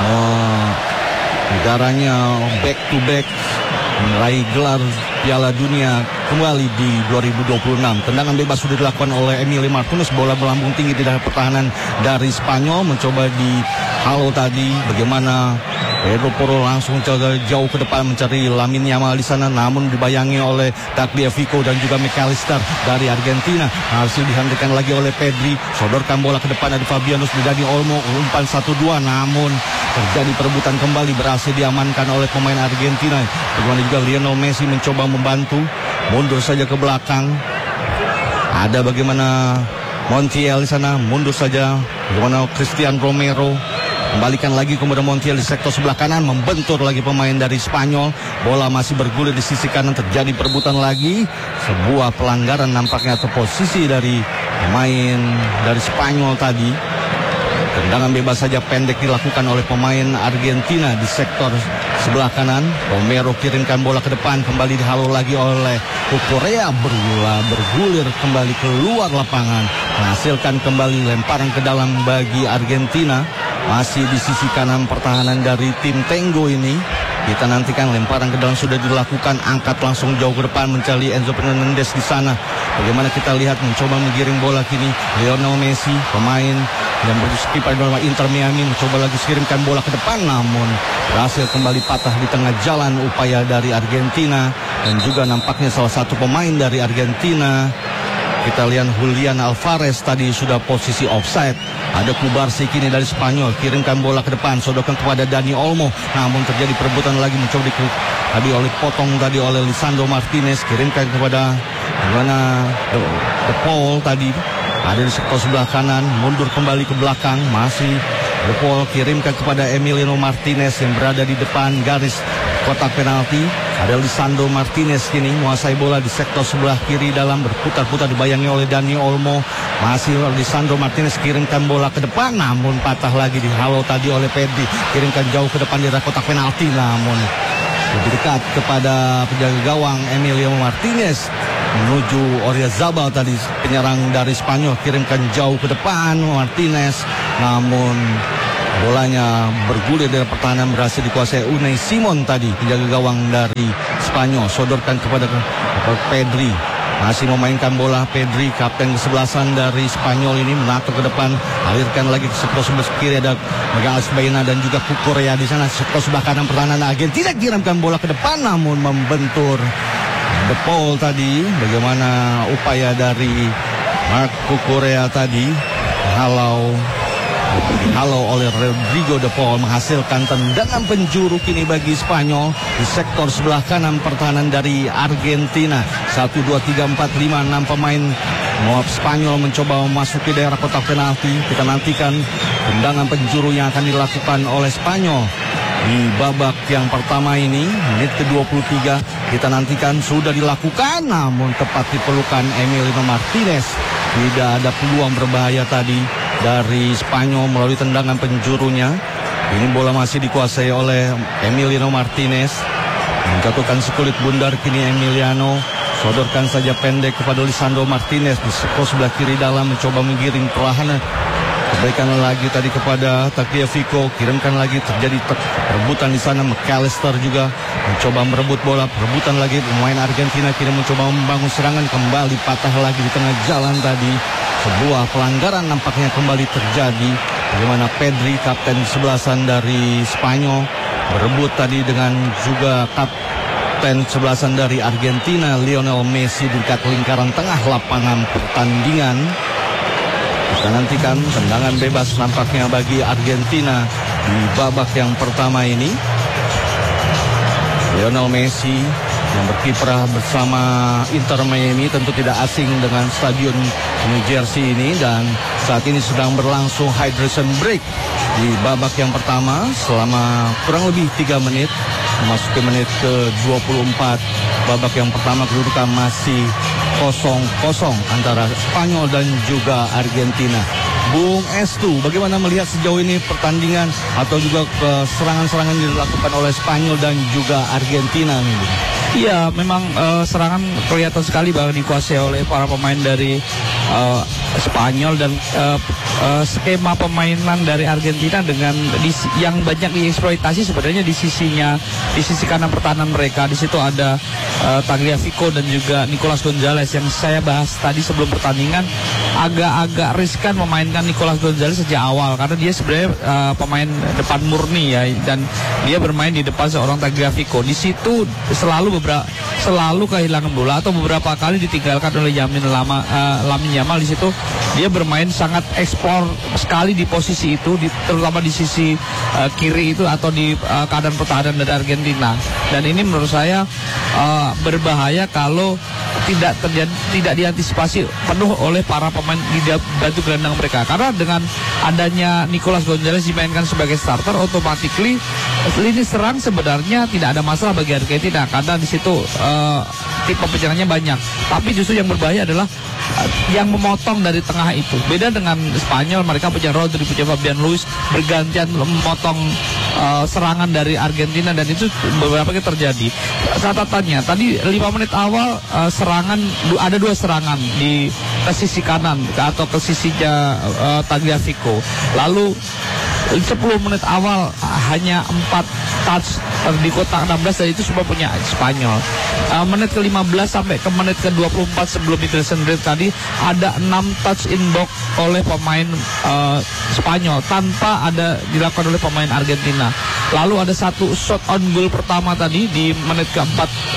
negaranya back to back meraih gelar Piala Dunia kembali di 2026. Tendangan bebas sudah dilakukan oleh Emilio Martinez. Bola melambung tinggi di dalam pertahanan dari Spanyol. Mencoba di halo tadi. Bagaimana Pedro Porro langsung jauh ke depan mencari Lamin Yamal di sana. Namun dibayangi oleh Tagliafico dan juga McAllister dari Argentina. Hasil dihentikan lagi oleh Pedri. Sodorkan bola ke depan dari Fabianus Dani Olmo. Umpan 1-2. Namun terjadi perebutan kembali, berhasil diamankan oleh pemain Argentina. Bagaimana juga Lionel Messi mencoba membantu, mundur saja ke belakang. Ada bagaimana Montiel di sana, mundur saja. Bagaimana Cristian Romero, kembalikan lagi kepada Montiel di sektor sebelah kanan, membentur lagi pemain dari Spanyol. Bola masih bergulir di sisi kanan, terjadi perebutan lagi. Sebuah pelanggaran nampaknya atau posisi dari pemain dari Spanyol tadi. Tendangan bebas saja pendek dilakukan oleh pemain Argentina di sektor sebelah kanan. Romero kirimkan bola ke depan, kembali dihalau lagi oleh Cucurella. Bola bergulir kembali keluar lapangan, menghasilkan kembali lemparan ke dalam bagi Argentina. Masih di sisi kanan pertahanan dari tim Tango ini. Kita nantikan lemparan ke dalam sudah dilakukan, angkat langsung jauh ke depan mencari Enzo Fernandez di sana. Bagaimana kita lihat mencoba menggiring bola kini Lionel Messi, pemain yang berkiprah dalam Inter Miami, mencoba lagi kirimkan bola ke depan, namun berhasil kembali patah di tengah jalan upaya dari Argentina. Dan juga nampaknya salah satu pemain dari Argentina, kita lihat Julian Alvarez tadi sudah posisi offside. Ada Kubarsi kini dari Spanyol, kirimkan bola ke depan, sodorkan kepada Dani Olmo. Namun terjadi perebutan lagi, mencoba tadi oleh potong tadi oleh Lisandro Martinez, kirimkan kepada mana De Paul tadi. Ada di sektor sebelah kanan, mundur kembali ke belakang, masih De Paul kirimkan kepada Emiliano Martinez yang berada di depan garis kotak penalti. Ada Lisandro Martinez kini menguasai bola di sektor sebelah kiri dalam, berputar-putar dibayangi oleh Dani Olmo. Masih Lisandro Martinez kirimkan bola ke depan, namun patah lagi dihalau tadi oleh Pedri. Kirimkan jauh ke depan di arah kotak penalti, namun lebih dekat kepada penjaga gawang Emiliano Martinez menuju Oyarzabal tadi, penyerang dari Spanyol. Kirimkan jauh ke depan Martinez, namun bolanya bergulir dari pertahanan, berhasil dikuasai Unai Simon tadi, penjaga gawang dari Spanyol. Sodorkan kepada Pedri, masih memainkan bola Pedri, kapten kesebelasan dari Spanyol ini menatap ke depan, alirkan lagi ke sektor sebelah kiri, ada Magalhaes Baena dan juga Cucurella di sana. Sektor sebelah kanan pertahanan Argentina kirimkan bola ke depan, namun membentur De Paul tadi. Bagaimana upaya dari Marc Cucurella tadi, dihalau oleh Rodrigo De Paul, menghasilkan tendangan penjuru kini bagi Spanyol di sektor sebelah kanan pertahanan dari Argentina. 1, 2, 3, 4, 5, 6 pemain Spanyol mencoba memasuki daerah kotak penalti. Kita nantikan tendangan penjuru yang akan dilakukan oleh Spanyol di babak yang pertama ini. Menit ke-23 kita nantikan sudah dilakukan, namun tepat di pelukan Emiliano Martinez. Tidak ada peluang berbahaya tadi dari Spanyol melalui tendangan penjurunya. Ini bola masih dikuasai oleh Emiliano Martinez, menjatuhkan sekulit bundar kini Emiliano. Sodorkan saja pendek kepada Lisandro Martinez di sektor sebelah kiri dalam, mencoba menggiring perlahan. Kebaikan lagi tadi kepada Tagliafico, kirimkan lagi, terjadi perebutan di sana. McAllister juga mencoba merebut bola, perebutan lagi. Pemain Argentina kini mencoba membangun serangan, kembali patah lagi di tengah jalan tadi. Sebuah pelanggaran nampaknya kembali terjadi. Bagaimana Pedri, kapten sebelasan dari Spanyol, berebut tadi dengan juga kapten sebelasan dari Argentina, Lionel Messi, di dekat lingkaran tengah lapangan pertandingan. Kita nantikan tendangan bebas nampaknya bagi Argentina di babak yang pertama ini. Lionel Messi yang berkiprah bersama Inter Miami tentu tidak asing dengan stadion New Jersey ini, dan saat ini sedang berlangsung hydration break di babak yang pertama selama kurang lebih 3 menit memasuki menit ke-24. Babak yang pertama kedudukan masih 0-0 antara Spanyol dan juga Argentina. Bung Estu, bagaimana melihat sejauh ini pertandingan atau juga serangan-serangan yang dilakukan oleh Spanyol dan juga Argentina nih? Iya, memang serangan kelihatan sekali bahwa dikuasai oleh para pemain dari Spanyol, dan skema permainan dari Argentina dengan yang banyak dieksploitasi sebenarnya di sisi kanan pertahanan mereka. Di situ ada Tagliafico dan juga Nicolas Gonzalez yang saya bahas tadi sebelum pertandingan. Agak-agak riskan memainkan Nicolas Gonzalez sejak awal karena dia sebenarnya pemain depan murni ya, dan dia bermain di depan seorang Tagliafico. Di situ selalu kehilangan bola atau beberapa kali ditinggalkan oleh Lamine Yamal. Di situ dia bermain sangat eksplor sekali di posisi itu, terutama di sisi kiri itu atau di keadaan pertahanan dari Argentina. Dan ini menurut saya berbahaya kalau tidak diantisipasi penuh oleh para pemain di batu gelandang mereka. Karena dengan adanya Nicolas Gonzalez dimainkan sebagai starter, automatically lini serang sebenarnya tidak ada masalah bagi Argentina karena di situ tipe penyerangnya banyak. Tapi justru yang berbahaya adalah yang memotong dari tengah itu. Beda dengan Spanyol, mereka punya Rodri, punya Fabian Ruiz, bergantian memotong serangan dari Argentina, dan itu beberapa kali terjadi. Catatannya tadi 5 menit awal ada 2 serangan ke sisi kanan atau ke sisinya Tagliafico. Lalu 10 menit awal hanya 4 touch di kotak 16, dan itu semua punya Spanyol. Menit ke-15 sampai ke menit ke-24 sebelum hydration break tadi ada 6 touch in box oleh pemain Spanyol tanpa ada dilakukan oleh pemain Argentina. Lalu ada 1 shot on goal pertama tadi di menit ke-4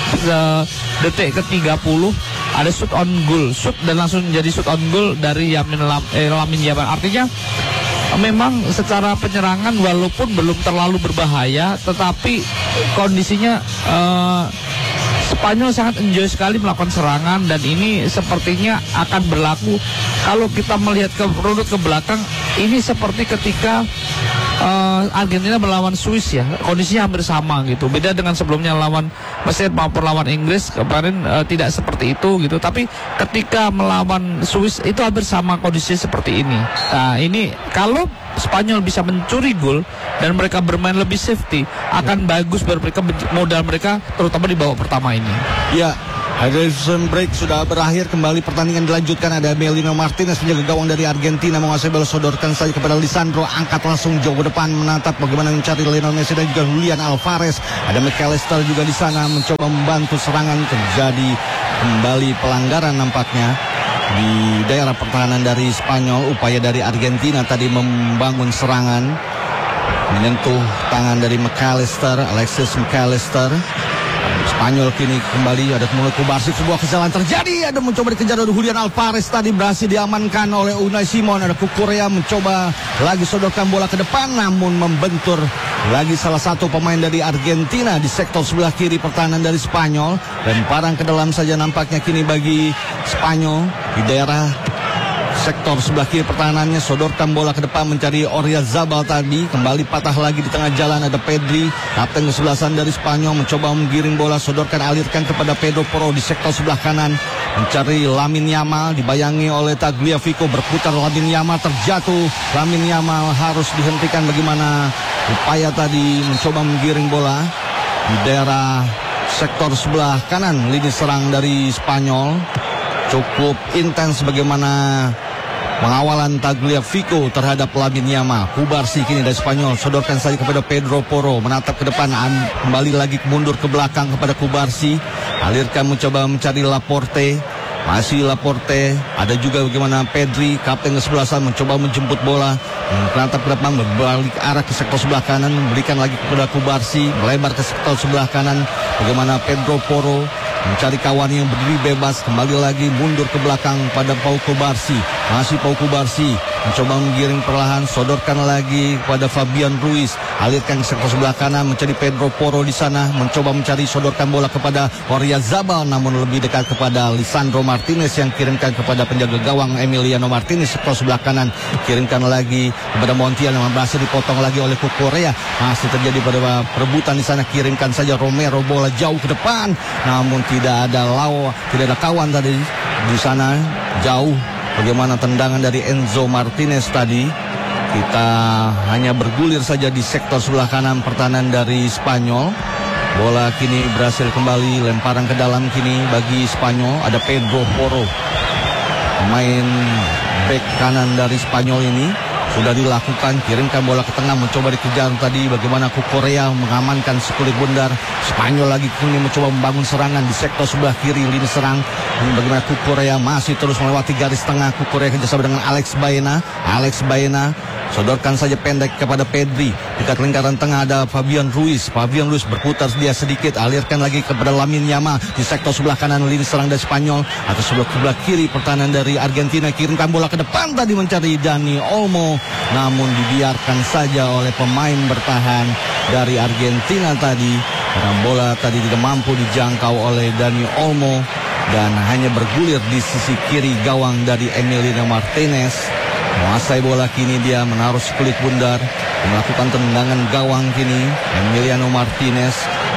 detik ke-30 ada shoot on goal, dan langsung jadi shoot on goal dari Lamine Yamal. Artinya memang secara penyerangan walaupun belum terlalu berbahaya, tetapi kondisinya Spanyol sangat enjoy sekali melakukan serangan, dan ini sepertinya akan berlaku kalau kita melihat runut ke belakang. Ini seperti ketika Argentina melawan Swiss ya, kondisinya hampir sama gitu. Beda dengan sebelumnya lawan Mesir maupun lawan Inggris kemarin tidak seperti itu gitu. Tapi ketika melawan Swiss itu hampir sama kondisinya seperti ini. Nah ini kalau Spanyol bisa mencuri gol dan mereka bermain lebih safety, akan bagus buat mereka, modal mereka terutama di babak pertama ini. Ya. Hydration break sudah berakhir, kembali pertandingan dilanjutkan. Ada Emiliano Martinez penjaga gawang dari Argentina menguasai bola, sodorkan saja kepada Lisandro, angkat langsung jauh ke depan, menatap bagaimana mencari Lionel Messi dan juga Julian Alvarez. Ada McAllister juga di sana mencoba membantu serangan, terjadi kembali pelanggaran nampaknya di daerah pertahanan dari Spanyol. Upaya dari Argentina tadi membangun serangan, menyentuh tangan dari McAllister, Alexis McAllister. Spanyol kini kembali, ada mulai Kubarsi, sebuah kesalahan terjadi, ada mencoba dikejar oleh Julian Alvarez, tadi berhasil diamankan oleh Unai Simon. Ada Kukurea mencoba lagi sodorkan bola ke depan, namun membentur lagi salah satu pemain dari Argentina di sektor sebelah kiri pertahanan dari Spanyol. Lemparan ke dalam saja nampaknya kini bagi Spanyol di daerah sektor sebelah kiri pertahanannya, sodorkan bola ke depan mencari Oyarzabal tadi, kembali patah lagi di tengah jalan. Ada Pedri, kapten kesebelasan dari Spanyol, mencoba menggiring bola, sodorkan, alirkan kepada Pedro Porro di sektor sebelah kanan, mencari Lamine Yamal, dibayangi oleh Tagliafico, berputar Lamine Yamal, terjatuh. Lamine Yamal harus dihentikan. Bagaimana upaya tadi mencoba menggiring bola di daerah sektor sebelah kanan lini serang dari Spanyol, cukup intens bagaimana pengawalan Tagliafico terhadap Lamine Yamal. Kubarsi kini dari Spanyol, sodorkan saja kepada Pedro Porro, menatap ke depan, kembali lagi mundur ke belakang kepada Kubarsi, alirkan mencoba mencari Laporte, masih Laporte. Ada juga bagaimana Pedri, kapten kesebelasan, mencoba menjemput bola, menatap ke depan, berbalik arah ke sektor sebelah kanan, memberikan lagi kepada Kubarsi, melebar ke sektor sebelah kanan. Bagaimana Pedro Porro mencari kawan yang berdiri bebas, kembali lagi mundur ke belakang pada Pau Kubarsi, masih Pau Kubarsi mencoba menggiring perlahan, sodorkan lagi kepada Fabian Ruiz, alirkan ke sektor sebelah kanan, mencari Pedro Porro di sana, mencoba mencari sodorkan bola kepada Oyarzabal, namun lebih dekat kepada Lisandro Martinez yang kirimkan kepada penjaga gawang Emiliano Martinez sektor sebelah kanan, kirimkan lagi kepada Montiel yang berhasil dipotong lagi oleh Kukurea. Masih terjadi pada perebutan di sana, kirimkan saja Romero bola jauh ke depan, namun tidak ada kawan tadi di sana jauh. Bagaimana tendangan dari Enzo Martinez tadi, kita hanya bergulir saja di sektor sebelah kanan pertahanan dari Spanyol. Bola kini berhasil kembali, lemparan ke dalam kini bagi Spanyol. Ada Pedro Porro, pemain bek kanan dari Spanyol ini, sudah dilakukan, kirimkan bola ke tengah, mencoba dikejar tadi. Bagaimana Kukurea mengamankan sekulit bundar. Spanyol lagi kini mencoba membangun serangan di sektor sebelah kiri lini serang. Bagaimana Kukurea masih terus melewati garis tengah. Kukurea kerjasama dengan Alex Baena, sodorkan saja pendek kepada Pedri. Dekat lingkaran tengah ada Fabian Ruiz berputar dia sedikit, alirkan lagi kepada Lamine Yamal di sektor sebelah kanan lini serang dari Spanyol. Atau sebelah kiri pertahanan dari Argentina, kirimkan bola ke depan tadi mencari Dani Olmo, namun dibiarkan saja oleh pemain bertahan dari Argentina tadi, karena bola tadi tidak mampu dijangkau oleh Dani Olmo dan hanya bergulir di sisi kiri gawang dari Emiliano Martinez. Menguasai bola kini, dia menaruh sekulit bundar, melakukan tendangan gawang kini Emiliano Martinez.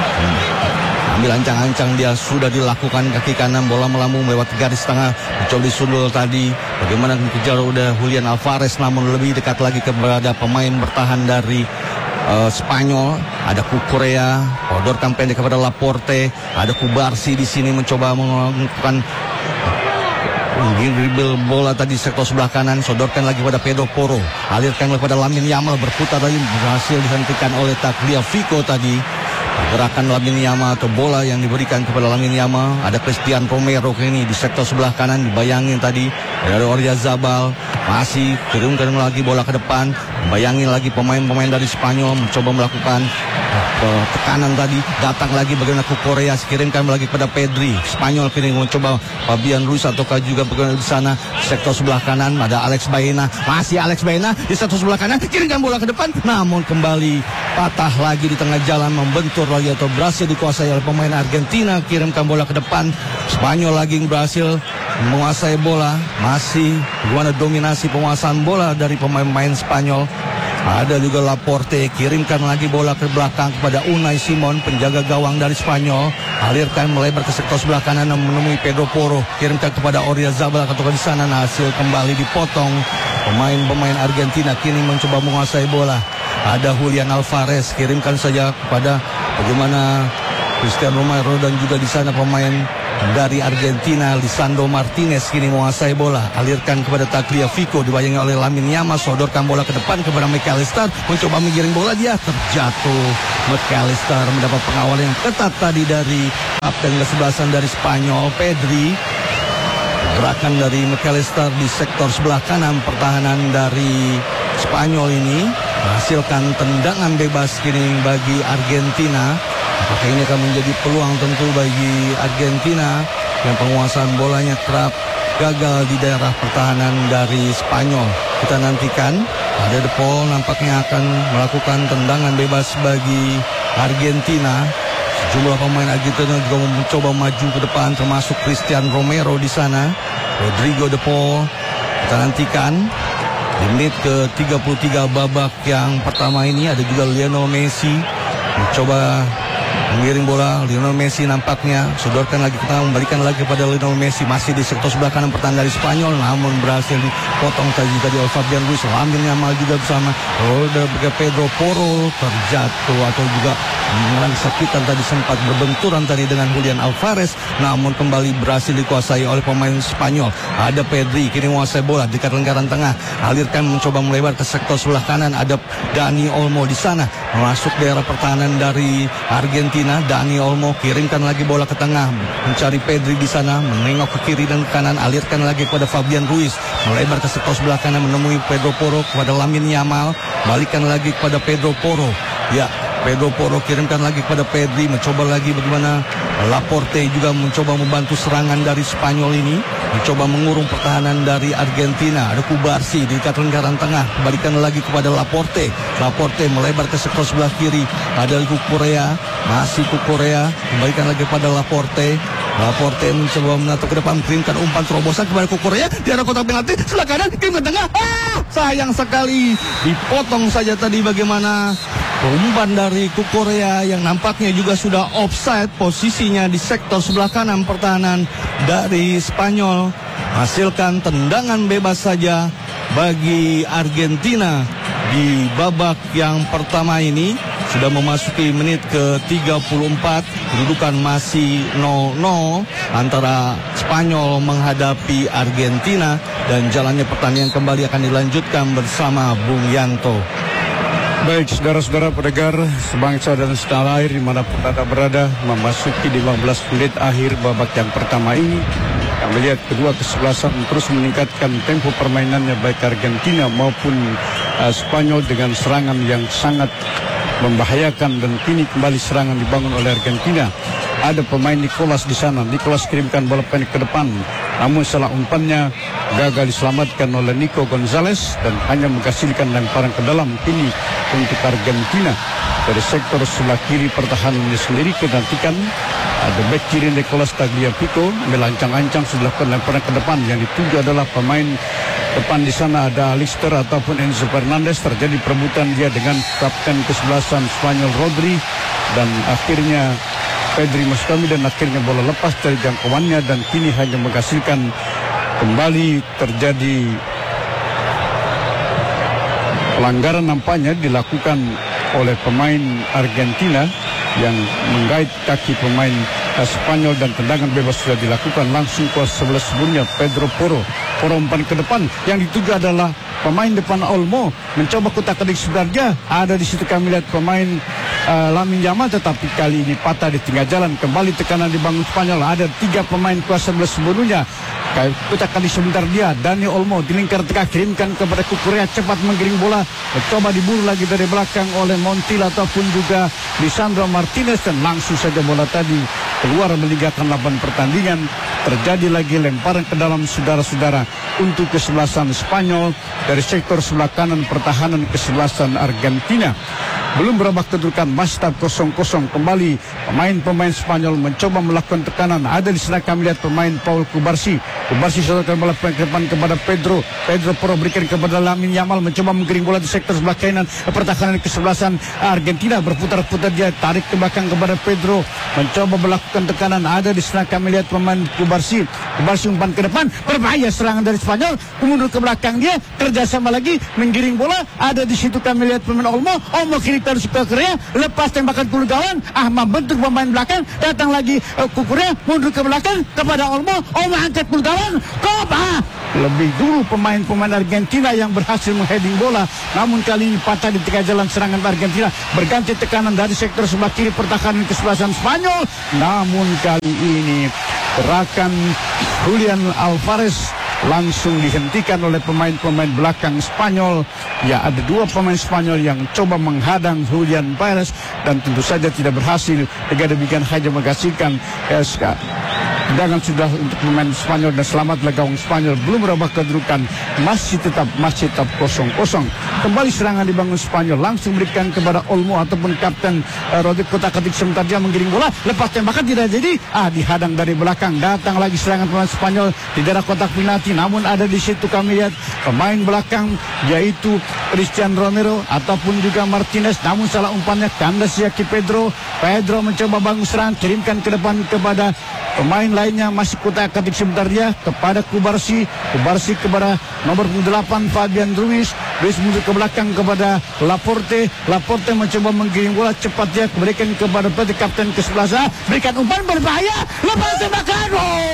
Ambil ancang-ancang, dia sudah dilakukan kaki kanan, bola melambung melewati garis tengah, mencoba disundul tadi. Bagaimana dikejar udah Julian Alvarez, namun lebih dekat lagi kepada pemain bertahan dari Spanyol. Ada Kukurea, sodorkan pendek kepada Laporte. Ada Kubarsi di sini mencoba melakukan dribble bola tadi sektor sebelah kanan, sodorkan lagi pada Pedro Porro, alirkan kepada Lamine Yamal, berputar lagi, berhasil dihentikan oleh Tagliafico tadi. Gerakan Lamine Yamal atau bola yang diberikan kepada Lamine Yamal. Ada Christian Romero ini di sektor sebelah kanan, dibayangin tadi dari Oyarzabal, masih kirimkan lagi bola ke depan, bayangin lagi pemain-pemain dari Spanyol mencoba melakukan tekanan tadi. Datang lagi bagaimana Kukurea, kirimkan lagi kepada Pedri. Spanyol kini mencoba Fabian Ruiz ataukah juga bagaimana di sana sektor sebelah kanan ada Alex Baena, masih Alex Baena di sektor sebelah kanan, kirimkan bola ke depan, namun kembali patah lagi di tengah jalan, membentur lagi atau berhasil dikuasai oleh pemain Argentina. Kirimkan bola ke depan, Spanyol lagi berhasil menguasai bola. Masih bagaimana dominasi penguasaan bola dari pemain-pemain Spanyol. Ada juga Laporte, kirimkan lagi bola ke belakang kepada Unai Simon, penjaga gawang dari Spanyol. Alirkan melebar ke sektor sebelah kanan menemui Pedro Porro. Kirimkan kepada Oyarzabal atau di sana, hasil kembali dipotong. Pemain-pemain Argentina kini mencoba menguasai bola. Ada Julian Alvarez, kirimkan saja kepada bagaimana Cristiano Romero dan juga di sana pemain dari Argentina Lisandro Martinez kini menguasai bola. Alirkan kepada Tagliafico, dibayangi oleh Lamine Yamal, sodorkan bola ke depan kepada McAllister, mencoba menggiring bola, dia terjatuh. McAllister mendapat pengawalan yang ketat tadi dari kapten kesebelasan dari Spanyol, Pedri. Gerakan dari McAllister di sektor sebelah kanan pertahanan dari Spanyol ini menghasilkan tendangan bebas kini bagi Argentina. Apakah ini akan menjadi peluang tentu bagi Argentina yang penguasaan bolanya kerap gagal di daerah pertahanan dari Spanyol. Kita nantikan. Ada De Paul nampaknya akan melakukan tendangan bebas bagi Argentina. Sejumlah pemain Argentina juga mencoba maju ke depan, termasuk Cristiano Romero di sana. Rodrigo De Paul. Kita nantikan. Di menit ke-33 babak yang pertama ini ada juga Lionel Messi mencoba mengiring bola. Lionel Messi nampaknya sodorkan lagi, kita membalikan lagi kepada Lionel Messi, masih di sektor sebelah kanan pertahanan dari Spanyol, namun berhasil dipotong tadi oleh Fabian Ruiz. Lamine Yamal juga bersama Pedro Porro terjatuh atau juga mengalami kesakitan tadi, sempat berbenturan tadi dengan Julian Alvarez, namun kembali berhasil dikuasai oleh pemain Spanyol. Ada Pedri kini menguasai bola dekat lingkaran tengah, alirkan mencoba melebar ke sektor sebelah kanan. Ada Dani Olmo di sana masuk daerah pertahanan dari Argentina. Dani Olmo kirimkan lagi bola ke tengah, mencari Pedri di sana, menengok ke kiri dan ke kanan, alirkan lagi kepada Fabian Ruiz, melebar ke sektor sebelah kanan menemui Pedro Porro, kepada Lamine Yamal, balikan lagi kepada Pedro Porro. Ya, Pedro Porro kirimkan lagi kepada Pedri, mencoba lagi bagaimana Laporte juga mencoba membantu serangan dari Spanyol ini, mencoba mengurung pertahanan dari Argentina. Ada Kubarsi di dekat lingkaran tengah, balikan lagi kepada Laporte. Laporte melebar ke sektor sebelah kiri, ada Kukurea, masih Kukurea, kembalikan lagi kepada Laporte. Laporte mencoba menatap ke depan, kirimkan umpan terobosan kepada Kukurea di arah kotak penalti sebelah kanan, kirim ke tengah. Sayang sekali, dipotong saja tadi bagaimana umpan dari Kukurea yang nampaknya juga sudah offside, posisinya di sektor sebelah kanan pertahanan dari Spanyol. Hasilkan tendangan bebas saja bagi Argentina di babak yang pertama ini. Sudah memasuki menit ke-34, kedudukan masih 0-0 antara Spanyol menghadapi Argentina, dan jalannya pertandingan kembali akan dilanjutkan bersama Bung Yanto. Baik, saudara-saudara pendengar sebangsa dan setanah air dimanapun Anda berada, memasuki 15 menit akhir babak yang pertama ini. Kami lihat kedua kesebelasan terus meningkatkan tempo permainannya, baik Argentina maupun Spanyol, dengan serangan yang sangat membahayakan, dan kini kembali serangan dibangun oleh Argentina. Ada pemain Nicolas di sana. Nicolas kirimkan bola pendek ke depan, namun salah umpannya gagal diselamatkan oleh Nico Gonzalez dan hanya menghasilkan lemparan ke dalam. Kini untuk Argentina dari sektor sebelah kiri pertahanannya sendiri, kenantikan ada bek kiri Nicolas Tagliafico melancang-ancang sudah lakukan lemparan ke depan. Yang dituju adalah pemain depan di sana, ada Alister ataupun Enzo Fernandez. Terjadi perebutan dia dengan kapten kesebelasan Spanyol Rodri, dan akhirnya Pedri Mustami, dan akhirnya bola lepas dari jangkauannya, dan kini hanya menghasilkan kembali terjadi pelanggaran nampaknya dilakukan oleh pemain Argentina yang menggait kaki pemain Spanyol, dan tendangan bebas sudah dilakukan langsung ke sebelah sebelumnya Pedro Porro. Porro umpan ke depan, yang dituju adalah pemain depan Olmo, mencoba kutak-atik sebenarnya. Ada di situ kami lihat pemain Lamine Yamal, tetapi kali ini patah di tengah jalan. Kembali tekanan dibangun Spanyol. Ada 3 pemain kuasa sebelah sebelumnya. Kutak-atik sebentar dia. Dani Olmo di lingkar tengah, kirimkan kepada Kukurea, cepat menggiring bola, mencoba diburu lagi dari belakang oleh Montiel ataupun juga Lisandro Martinez, dan langsung saja bola tadi keluar meninggalkan lapangan pertandingan. Terjadi lagi lemparan ke dalam, saudara-saudara, untuk kesebelasan Spanyol dari sektor sebelah kanan pertahanan kesebelasan Argentina. belum berubah kedudukan, masih tetap 0-0. Kembali pemain-pemain Spanyol mencoba melakukan tekanan. Ada di sana kami lihat pemain Paul Cubarsí sodorkan bola ke depan kepada Pedro Porro berikan kepada Lamine Yamal, mencoba menggiring bola di sektor sebelah kanan. Pertahanan kesebelasan Argentina berputar-putar, dia tarik ke belakang kepada Pedro, mencoba melakukan tekanan. Ada di sana kami lihat pemain Cubarsí umpan ke depan, berbahaya serangan dari Spanyol, mundur ke belakang dia, kerjasama lagi menggiring bola. Ada di situ kami lihat pemain Olmo kiri terus ke Korea, lepas tembakan puluh gawang, membentuk pemain belakang, datang lagi ke Korea, mundur ke belakang kepada Olmo angkat puluh gawang, lebih dulu pemain-pemain Argentina yang berhasil mengheading bola, namun kali ini patah di tengah jalan serangan Argentina, berganti tekanan dari sektor sebelah kiri pertahanan kesebelasan Spanyol, namun kali ini gerakan Julian Alvarez langsung dihentikan oleh pemain-pemain belakang Spanyol. Ya, ada dua pemain Spanyol yang coba menghadang Julian Alvarez dan tentu saja tidak berhasil. Dengan demikian hanya menghasilkan tendangan sudah untuk pemain Spanyol dan selamatlah gawang Spanyol. Belum berubah kedudukan, masih tetap 0-0. Kembali serangan dibangun Spanyol, langsung berikan kepada Olmo ataupun Kapten Rodrigo kotak-atik sebentar, dia menggiring bola, lepas tembakan tidak jadi, dihadang dari belakang. Datang lagi serangan pemain Spanyol di daerah kotak penalti, namun ada di situ kami lihat pemain belakang yaitu Christian Romero ataupun juga Martinez, namun salah umpannya kandas Yaki Pedro mencoba bangun serangan, kirimkan ke depan kepada pemain lainnya, masih kotak-atik sebentar dia kepada Cubarsí kepada nomor 8 Fabian Ruiz mundur ke belakang kepada Laporte mencoba menggiring bola cepat, dia berikan kepada kapten ke-11, berikan umpan berbahaya, lepas tembakan,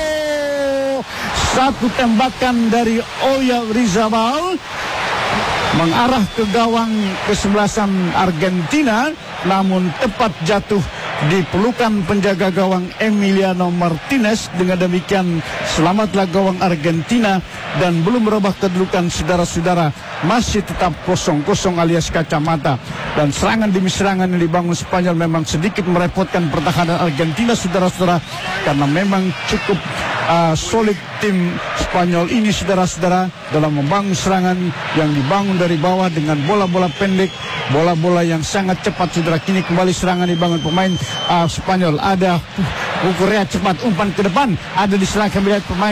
satu tembakan dari Oyarzabal mengarah ke gawang kesebelasan Argentina, namun tepat jatuh di pelukan penjaga gawang Emiliano Martinez. Dengan demikian selamatlah gawang Argentina dan belum berubah kedudukan, saudara-saudara, masih tetap 0-0 alias kacamata. Dan serangan demi serangan yang dibangun Spanyol memang sedikit merepotkan pertahanan Argentina, saudara-saudara, karena memang cukup solid tim Spanyol ini, saudara-saudara, dalam membangun serangan yang dibangun dari bawah dengan bola-bola pendek, bola-bola yang sangat cepat, saudara. Kini kembali serangan dibangun pemain Spanyol. Ada Korea cepat umpan ke depan, ada di serangan melihat pemain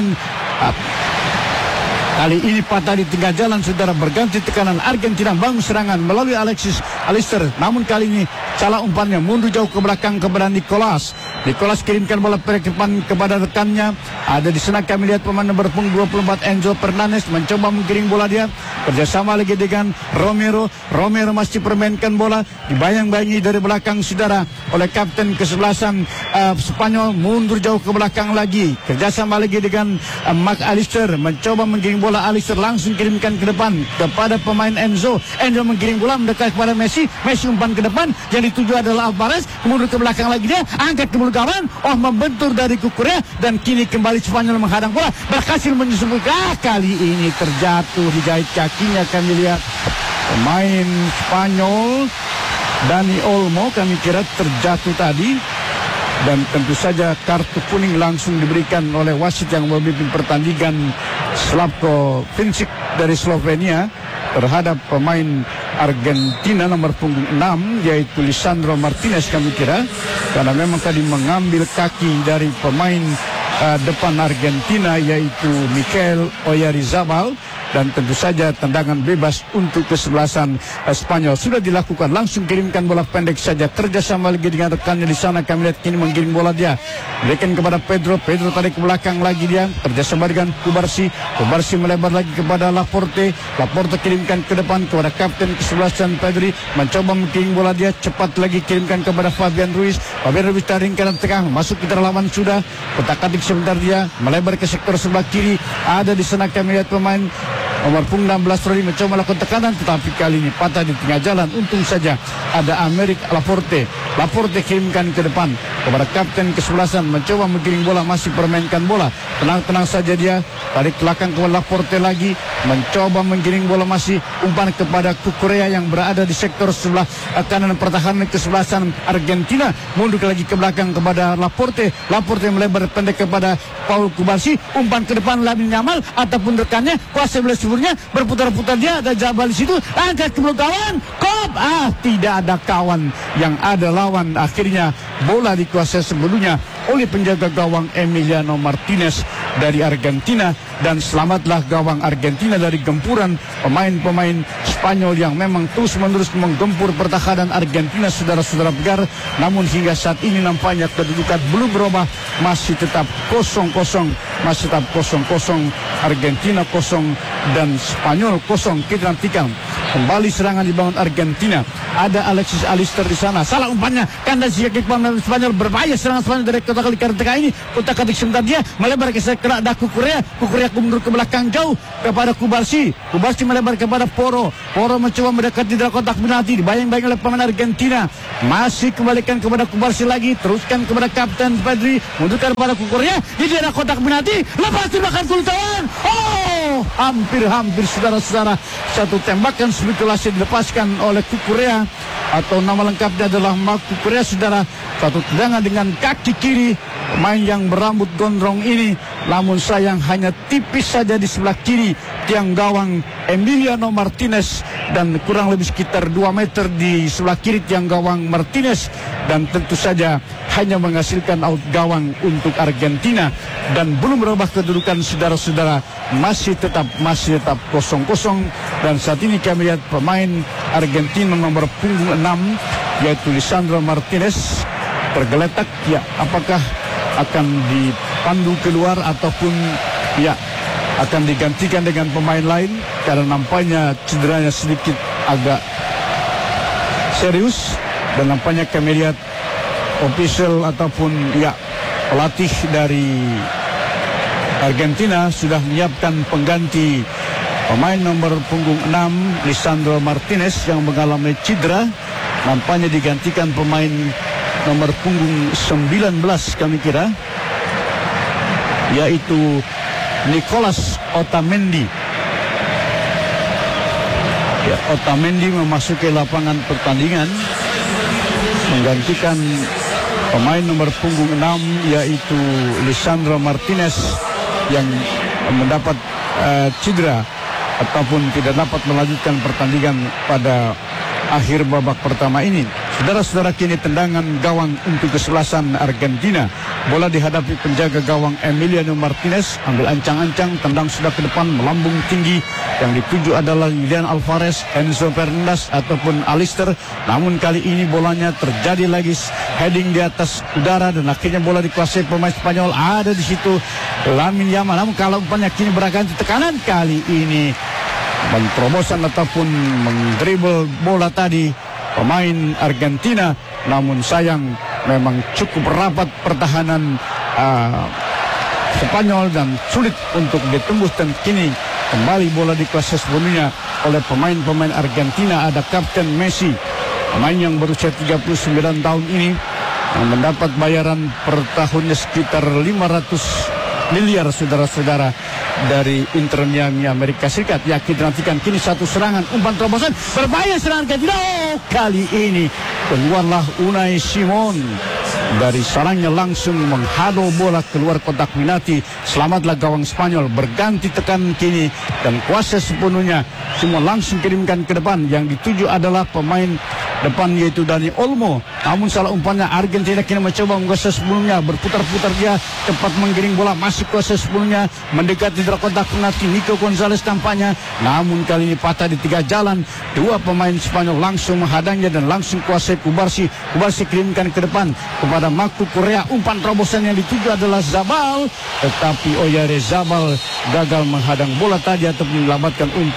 kali ini patah di tengah jalan, saudara. Berganti tekanan Argentina bangun serangan melalui Alister, namun kali ini salah umpannya, mundur jauh ke belakang kepada Nicolas kirimkan bola ke depan kepada rekannya. Ada di sana kami lihat pemain nomor 24 Enzo Fernandez mencoba menggiring bola, dia kerjasama lagi dengan Romero masih permainkan bola, dibayang-bayangi dari belakang, saudara, oleh kapten kesebelasan Spanyol, mundur jauh ke belakang lagi, kerjasama lagi dengan Mark Alister, mencoba menggiring bola. Alister langsung kirimkan ke depan kepada pemain Enzo menggiring bola mendekat kepada Messi umpan ke depan, yang dituju adalah Alvarez, mundur ke belakang lagi, dia angkat ke gawang, membentur dari Korea, dan kini kembali Spanyol menghadang bola, berhasil menyusul. Kali ini terjatuh di jahit kakinya, kami lihat pemain Spanyol Dani Olmo kami kira terjatuh tadi, dan tentu saja kartu kuning langsung diberikan oleh wasit yang memimpin pertandingan, Slavko Vincic dari Slovenia, terhadap pemain Argentina nomor punggung 6 yaitu Lisandro Martinez kami kira, karena memang tadi mengambil kaki dari pemain depan Argentina yaitu Mikel Oyarzabal, dan tentu saja tendangan bebas untuk kesebelasan Spanyol sudah dilakukan. Langsung kirimkan bola pendek saja, kerjasama lagi dengan rekannya di sana. Kami lihat kini menggiring bola, dia berikan kepada Pedro tarik ke belakang lagi, dia kerjasama dengan Cubarsí melebar lagi kepada Laporte kirimkan ke depan kepada kapten kesebelasan Pedri, mencoba menggiring bola, dia cepat lagi kirimkan kepada Fabian Ruiz tarik kanan tengah, masuk ke lawan, sudah kotak-atik sebentar, dia melebar ke sektor sebelah kiri. Ada di sana kami lihat pemain nomor 16 Rodri mencoba melakukan tekanan, tetapi kali ini patah di tengah jalan. Untung saja ada Amerik Laporte kirimkan ke depan. kepada kapten kesebelasan, mencoba menggiring bola, masih permainkan bola. Tenang-tenang saja dia, tarik belakang ke Laporte lagi, mencoba menggiring bola, masih umpan kepada Cucurella yang berada di sektor sebelah kanan pertahanan kesebelasan Argentina. Mundur lagi ke belakang kepada Laporte. Laporte melebar pendek kepada Paul Kubarsi, umpan ke depan Lamine Yamal ataupun rekannya, kuasa belah seluruhnya, berputar-putar dia, ada Jabal di situ, angkat ke belakang kawan, kop, tidak ada kawan, yang ada lawan. Akhirnya bola dikuasai sebelumnya oleh penjaga gawang Emiliano Martinez dari Argentina, dan selamatlah gawang Argentina dari gempuran pemain-pemain Spanyol yang memang terus-menerus menggempur pertahanan Argentina, saudara-saudara pendengar. Namun hingga saat ini nampaknya kedudukan belum berubah, masih tetap 0-0, masih tetap 0-0, Argentina 0 dan Spanyol 0. Kita nantikan kembali serangan dibangun Argentina. Ada Alexis Alister di sana, salah umpannya, kandas jika pemain Spanyol, berbahaya serangan Spanyol dari kotak tengah ini. Kotak katik sebentar dia melebar ke sekerak Cucurella. Cucurella mundur ke belakang jauh kepada Kubarsi. Kubarsi melebar kepada Porro. Porro mencoba mendekati dalam kotak penalti, dibayang-bayang oleh pemain Argentina. Masih kembalikan kepada Kubarsi lagi, teruskan kepada Kapten Pedri, mundurkan kepada Cucurella di daerah kotak penalti, lepas di belakang kulitawan. Hampir saudara-saudara, satu tembakan spekulasi dilepaskan oleh Cucurella, atau nama lengkapnya adalah Marc Cucurella, saudara. Satu tendangan dengan kaki kiri pemain yang berambut gondrong ini, namun sayang hanya tipis saja di sebelah kiri tiang gawang Emiliano Martinez, dan kurang lebih sekitar 2 meter di sebelah kiri tiang gawang Martinez, dan tentu saja hanya menghasilkan out gawang untuk Argentina. Dan belum berubah kedudukan, saudara-saudara, masih tetap 0-0. Dan saat ini kami lihat pemain Argentina nomor punggung 6 yaitu Lisandro Martinez tergeletak, ya, apakah akan dipandu keluar ataupun ya akan digantikan dengan pemain lain, karena nampaknya cederanya sedikit agak serius. Dan nampaknya kami lihat official ataupun ya pelatih dari Argentina sudah menyiapkan pengganti pemain nomor punggung 6 Lisandro Martinez yang mengalami cedera. Nampaknya digantikan pemain nomor punggung 19 kami kira, yaitu Nicolas Otamendi. Ya, Otamendi memasuki lapangan pertandingan menggantikan pemain nomor punggung 6 yaitu Lisandro Martinez yang mendapat cedera ataupun tidak dapat melanjutkan pertandingan pada akhir babak pertama ini. Saudara-saudara, kini tendangan gawang untuk kesebelasan Argentina. Bola dihadapi penjaga gawang Emiliano Martinez, ambil ancang-ancang, tendang sudah ke depan, melambung tinggi. Yang dituju adalah Julian Alvarez, Enzo Fernandez ataupun Alister. Namun kali ini bolanya terjadi lagi heading di atas udara, dan akhirnya bola dikuasai pemain Spanyol. Ada di situ Lamine Yamal. Namun kalau umpannya kini berganti tekanan, kali ini menterobosan ataupun mendribble bola tadi pemain Argentina. Namun sayang, memang cukup rapat pertahanan Spanyol dan sulit untuk ditembus, dan kini kembali bola dikuasai sepenuhnya oleh pemain-pemain Argentina. Ada Kapten Messi, pemain yang berusia 39 tahun ini, yang mendapat bayaran per tahunnya sekitar 500 miliar, saudara-saudara, dari Inter Miami Amerika Serikat. Ya, kita nantikan kini satu serangan, umpan terobosan, berbahaya serangan Argentina. Kali ini keluarlah Unai Simon dari sarangnya, langsung menghadau bola keluar kotak penalti. Selamatlah gawang Spanyol, berganti tekan kini dan kuasa sepenuhnya, semua langsung kirimkan ke depan. Yang dituju adalah pemain depan yaitu Dani Olmo. Namun salah umpannya, Argentina kini mencoba menguasai sebelumnya, berputar-putar dia, cepat menggiring bola, masih kuasai sebelumnya, mendekati dalam kotak penalti. Nico Gonzalez tampaknya, namun kali ini patah di 3 jalan. Dua pemain Spanyol langsung menghadangnya dan langsung kuasai Kubarsi. Kubarsi kirimkan ke depan kepada Marc Cucurella. Umpan terobosan yang dituju adalah Zabal, tetapi Oyarzabal gagal menghadang bola tadi atau menyelamatkan umpan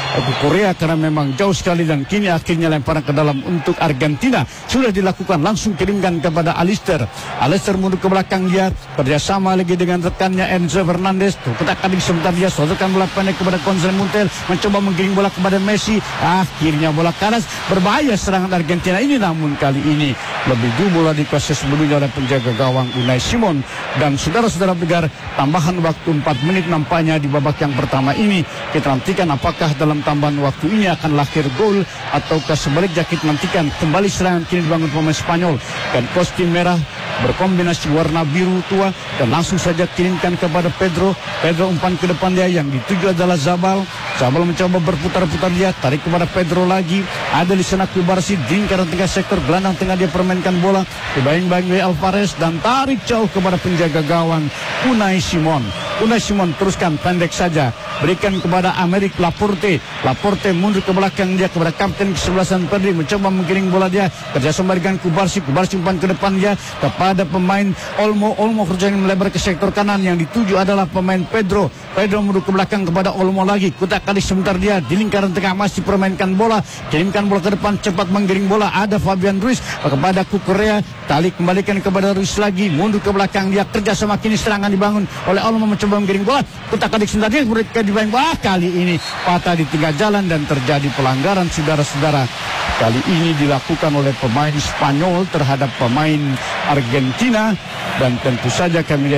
Korea karena memang jauh sekali, dan kini akhirnya lemparan ke dalam untuk Argentina sudah dilakukan, langsung kirimkan kepada Alister mundur ke belakang, dia kerjasama lagi dengan rekannya Enzo Fernandez. Kotak kali sebentar dia sodorkan bola pendek kepada Gonzalo Montiel, mencoba menggiring bola kepada Messi, akhirnya bola kanas, berbahaya serangan Argentina ini, namun kali ini lebih dulu bola dikuasai sebelumnya oleh penjaga gawang Unai Simon. Dan saudara-saudara pendengar, tambahan waktu 4 menit nampaknya di babak yang pertama ini. Kita nantikan apakah dalam tambahan waktu ini akan lahir gol ataukah sebaliknya. Kita nantikan kembali serangan kini dibangun pemain Spanyol dan kostum merah berkombinasi warna biru tua, dan langsung saja kirimkan kepada Pedro umpan ke depan dia, yang dituju adalah Zabal mencoba berputar-putar, dia tarik kepada Pedro lagi, ada di sana Kubarsi di lingkaran tengah sektor gelandang tengah, dia permainkan bola dibayang-bayang oleh Alvarez dan tarik jauh kepada penjaga gawang Unai Simon teruskan pendek saja, berikan kepada Amerik Laporte mundur ke belakang, dia kepada kapten kesebelasan Pedri, mencoba menggiring bola, dia kerjasama dengan Kubarsi umpan ke depan, dia kepada pemain Olmo kerjanya melebar ke sektor kanan, yang dituju adalah pemain Pedro mundur ke belakang kepada Olmo lagi, kotak kali sebentar, dia di lingkaran tengah masih permainkan bola, kirimkan bola ke depan, cepat menggiring bola, ada Fabian Ruiz kepada Korea, tali kembalikan kepada Ruiz lagi, mundur ke belakang, dia kerjasama kini serangan dibangun oleh Olmo, mencoba menggiring bola, kotak kali sebentar, dia mereka dibayang, kali ini patah di tengah jalan dan terjadi pelanggaran, saudara-saudara. Kali ini dilakukan oleh pemain Spanyol terhadap pemain Argentina, dan tentu saja kami lihat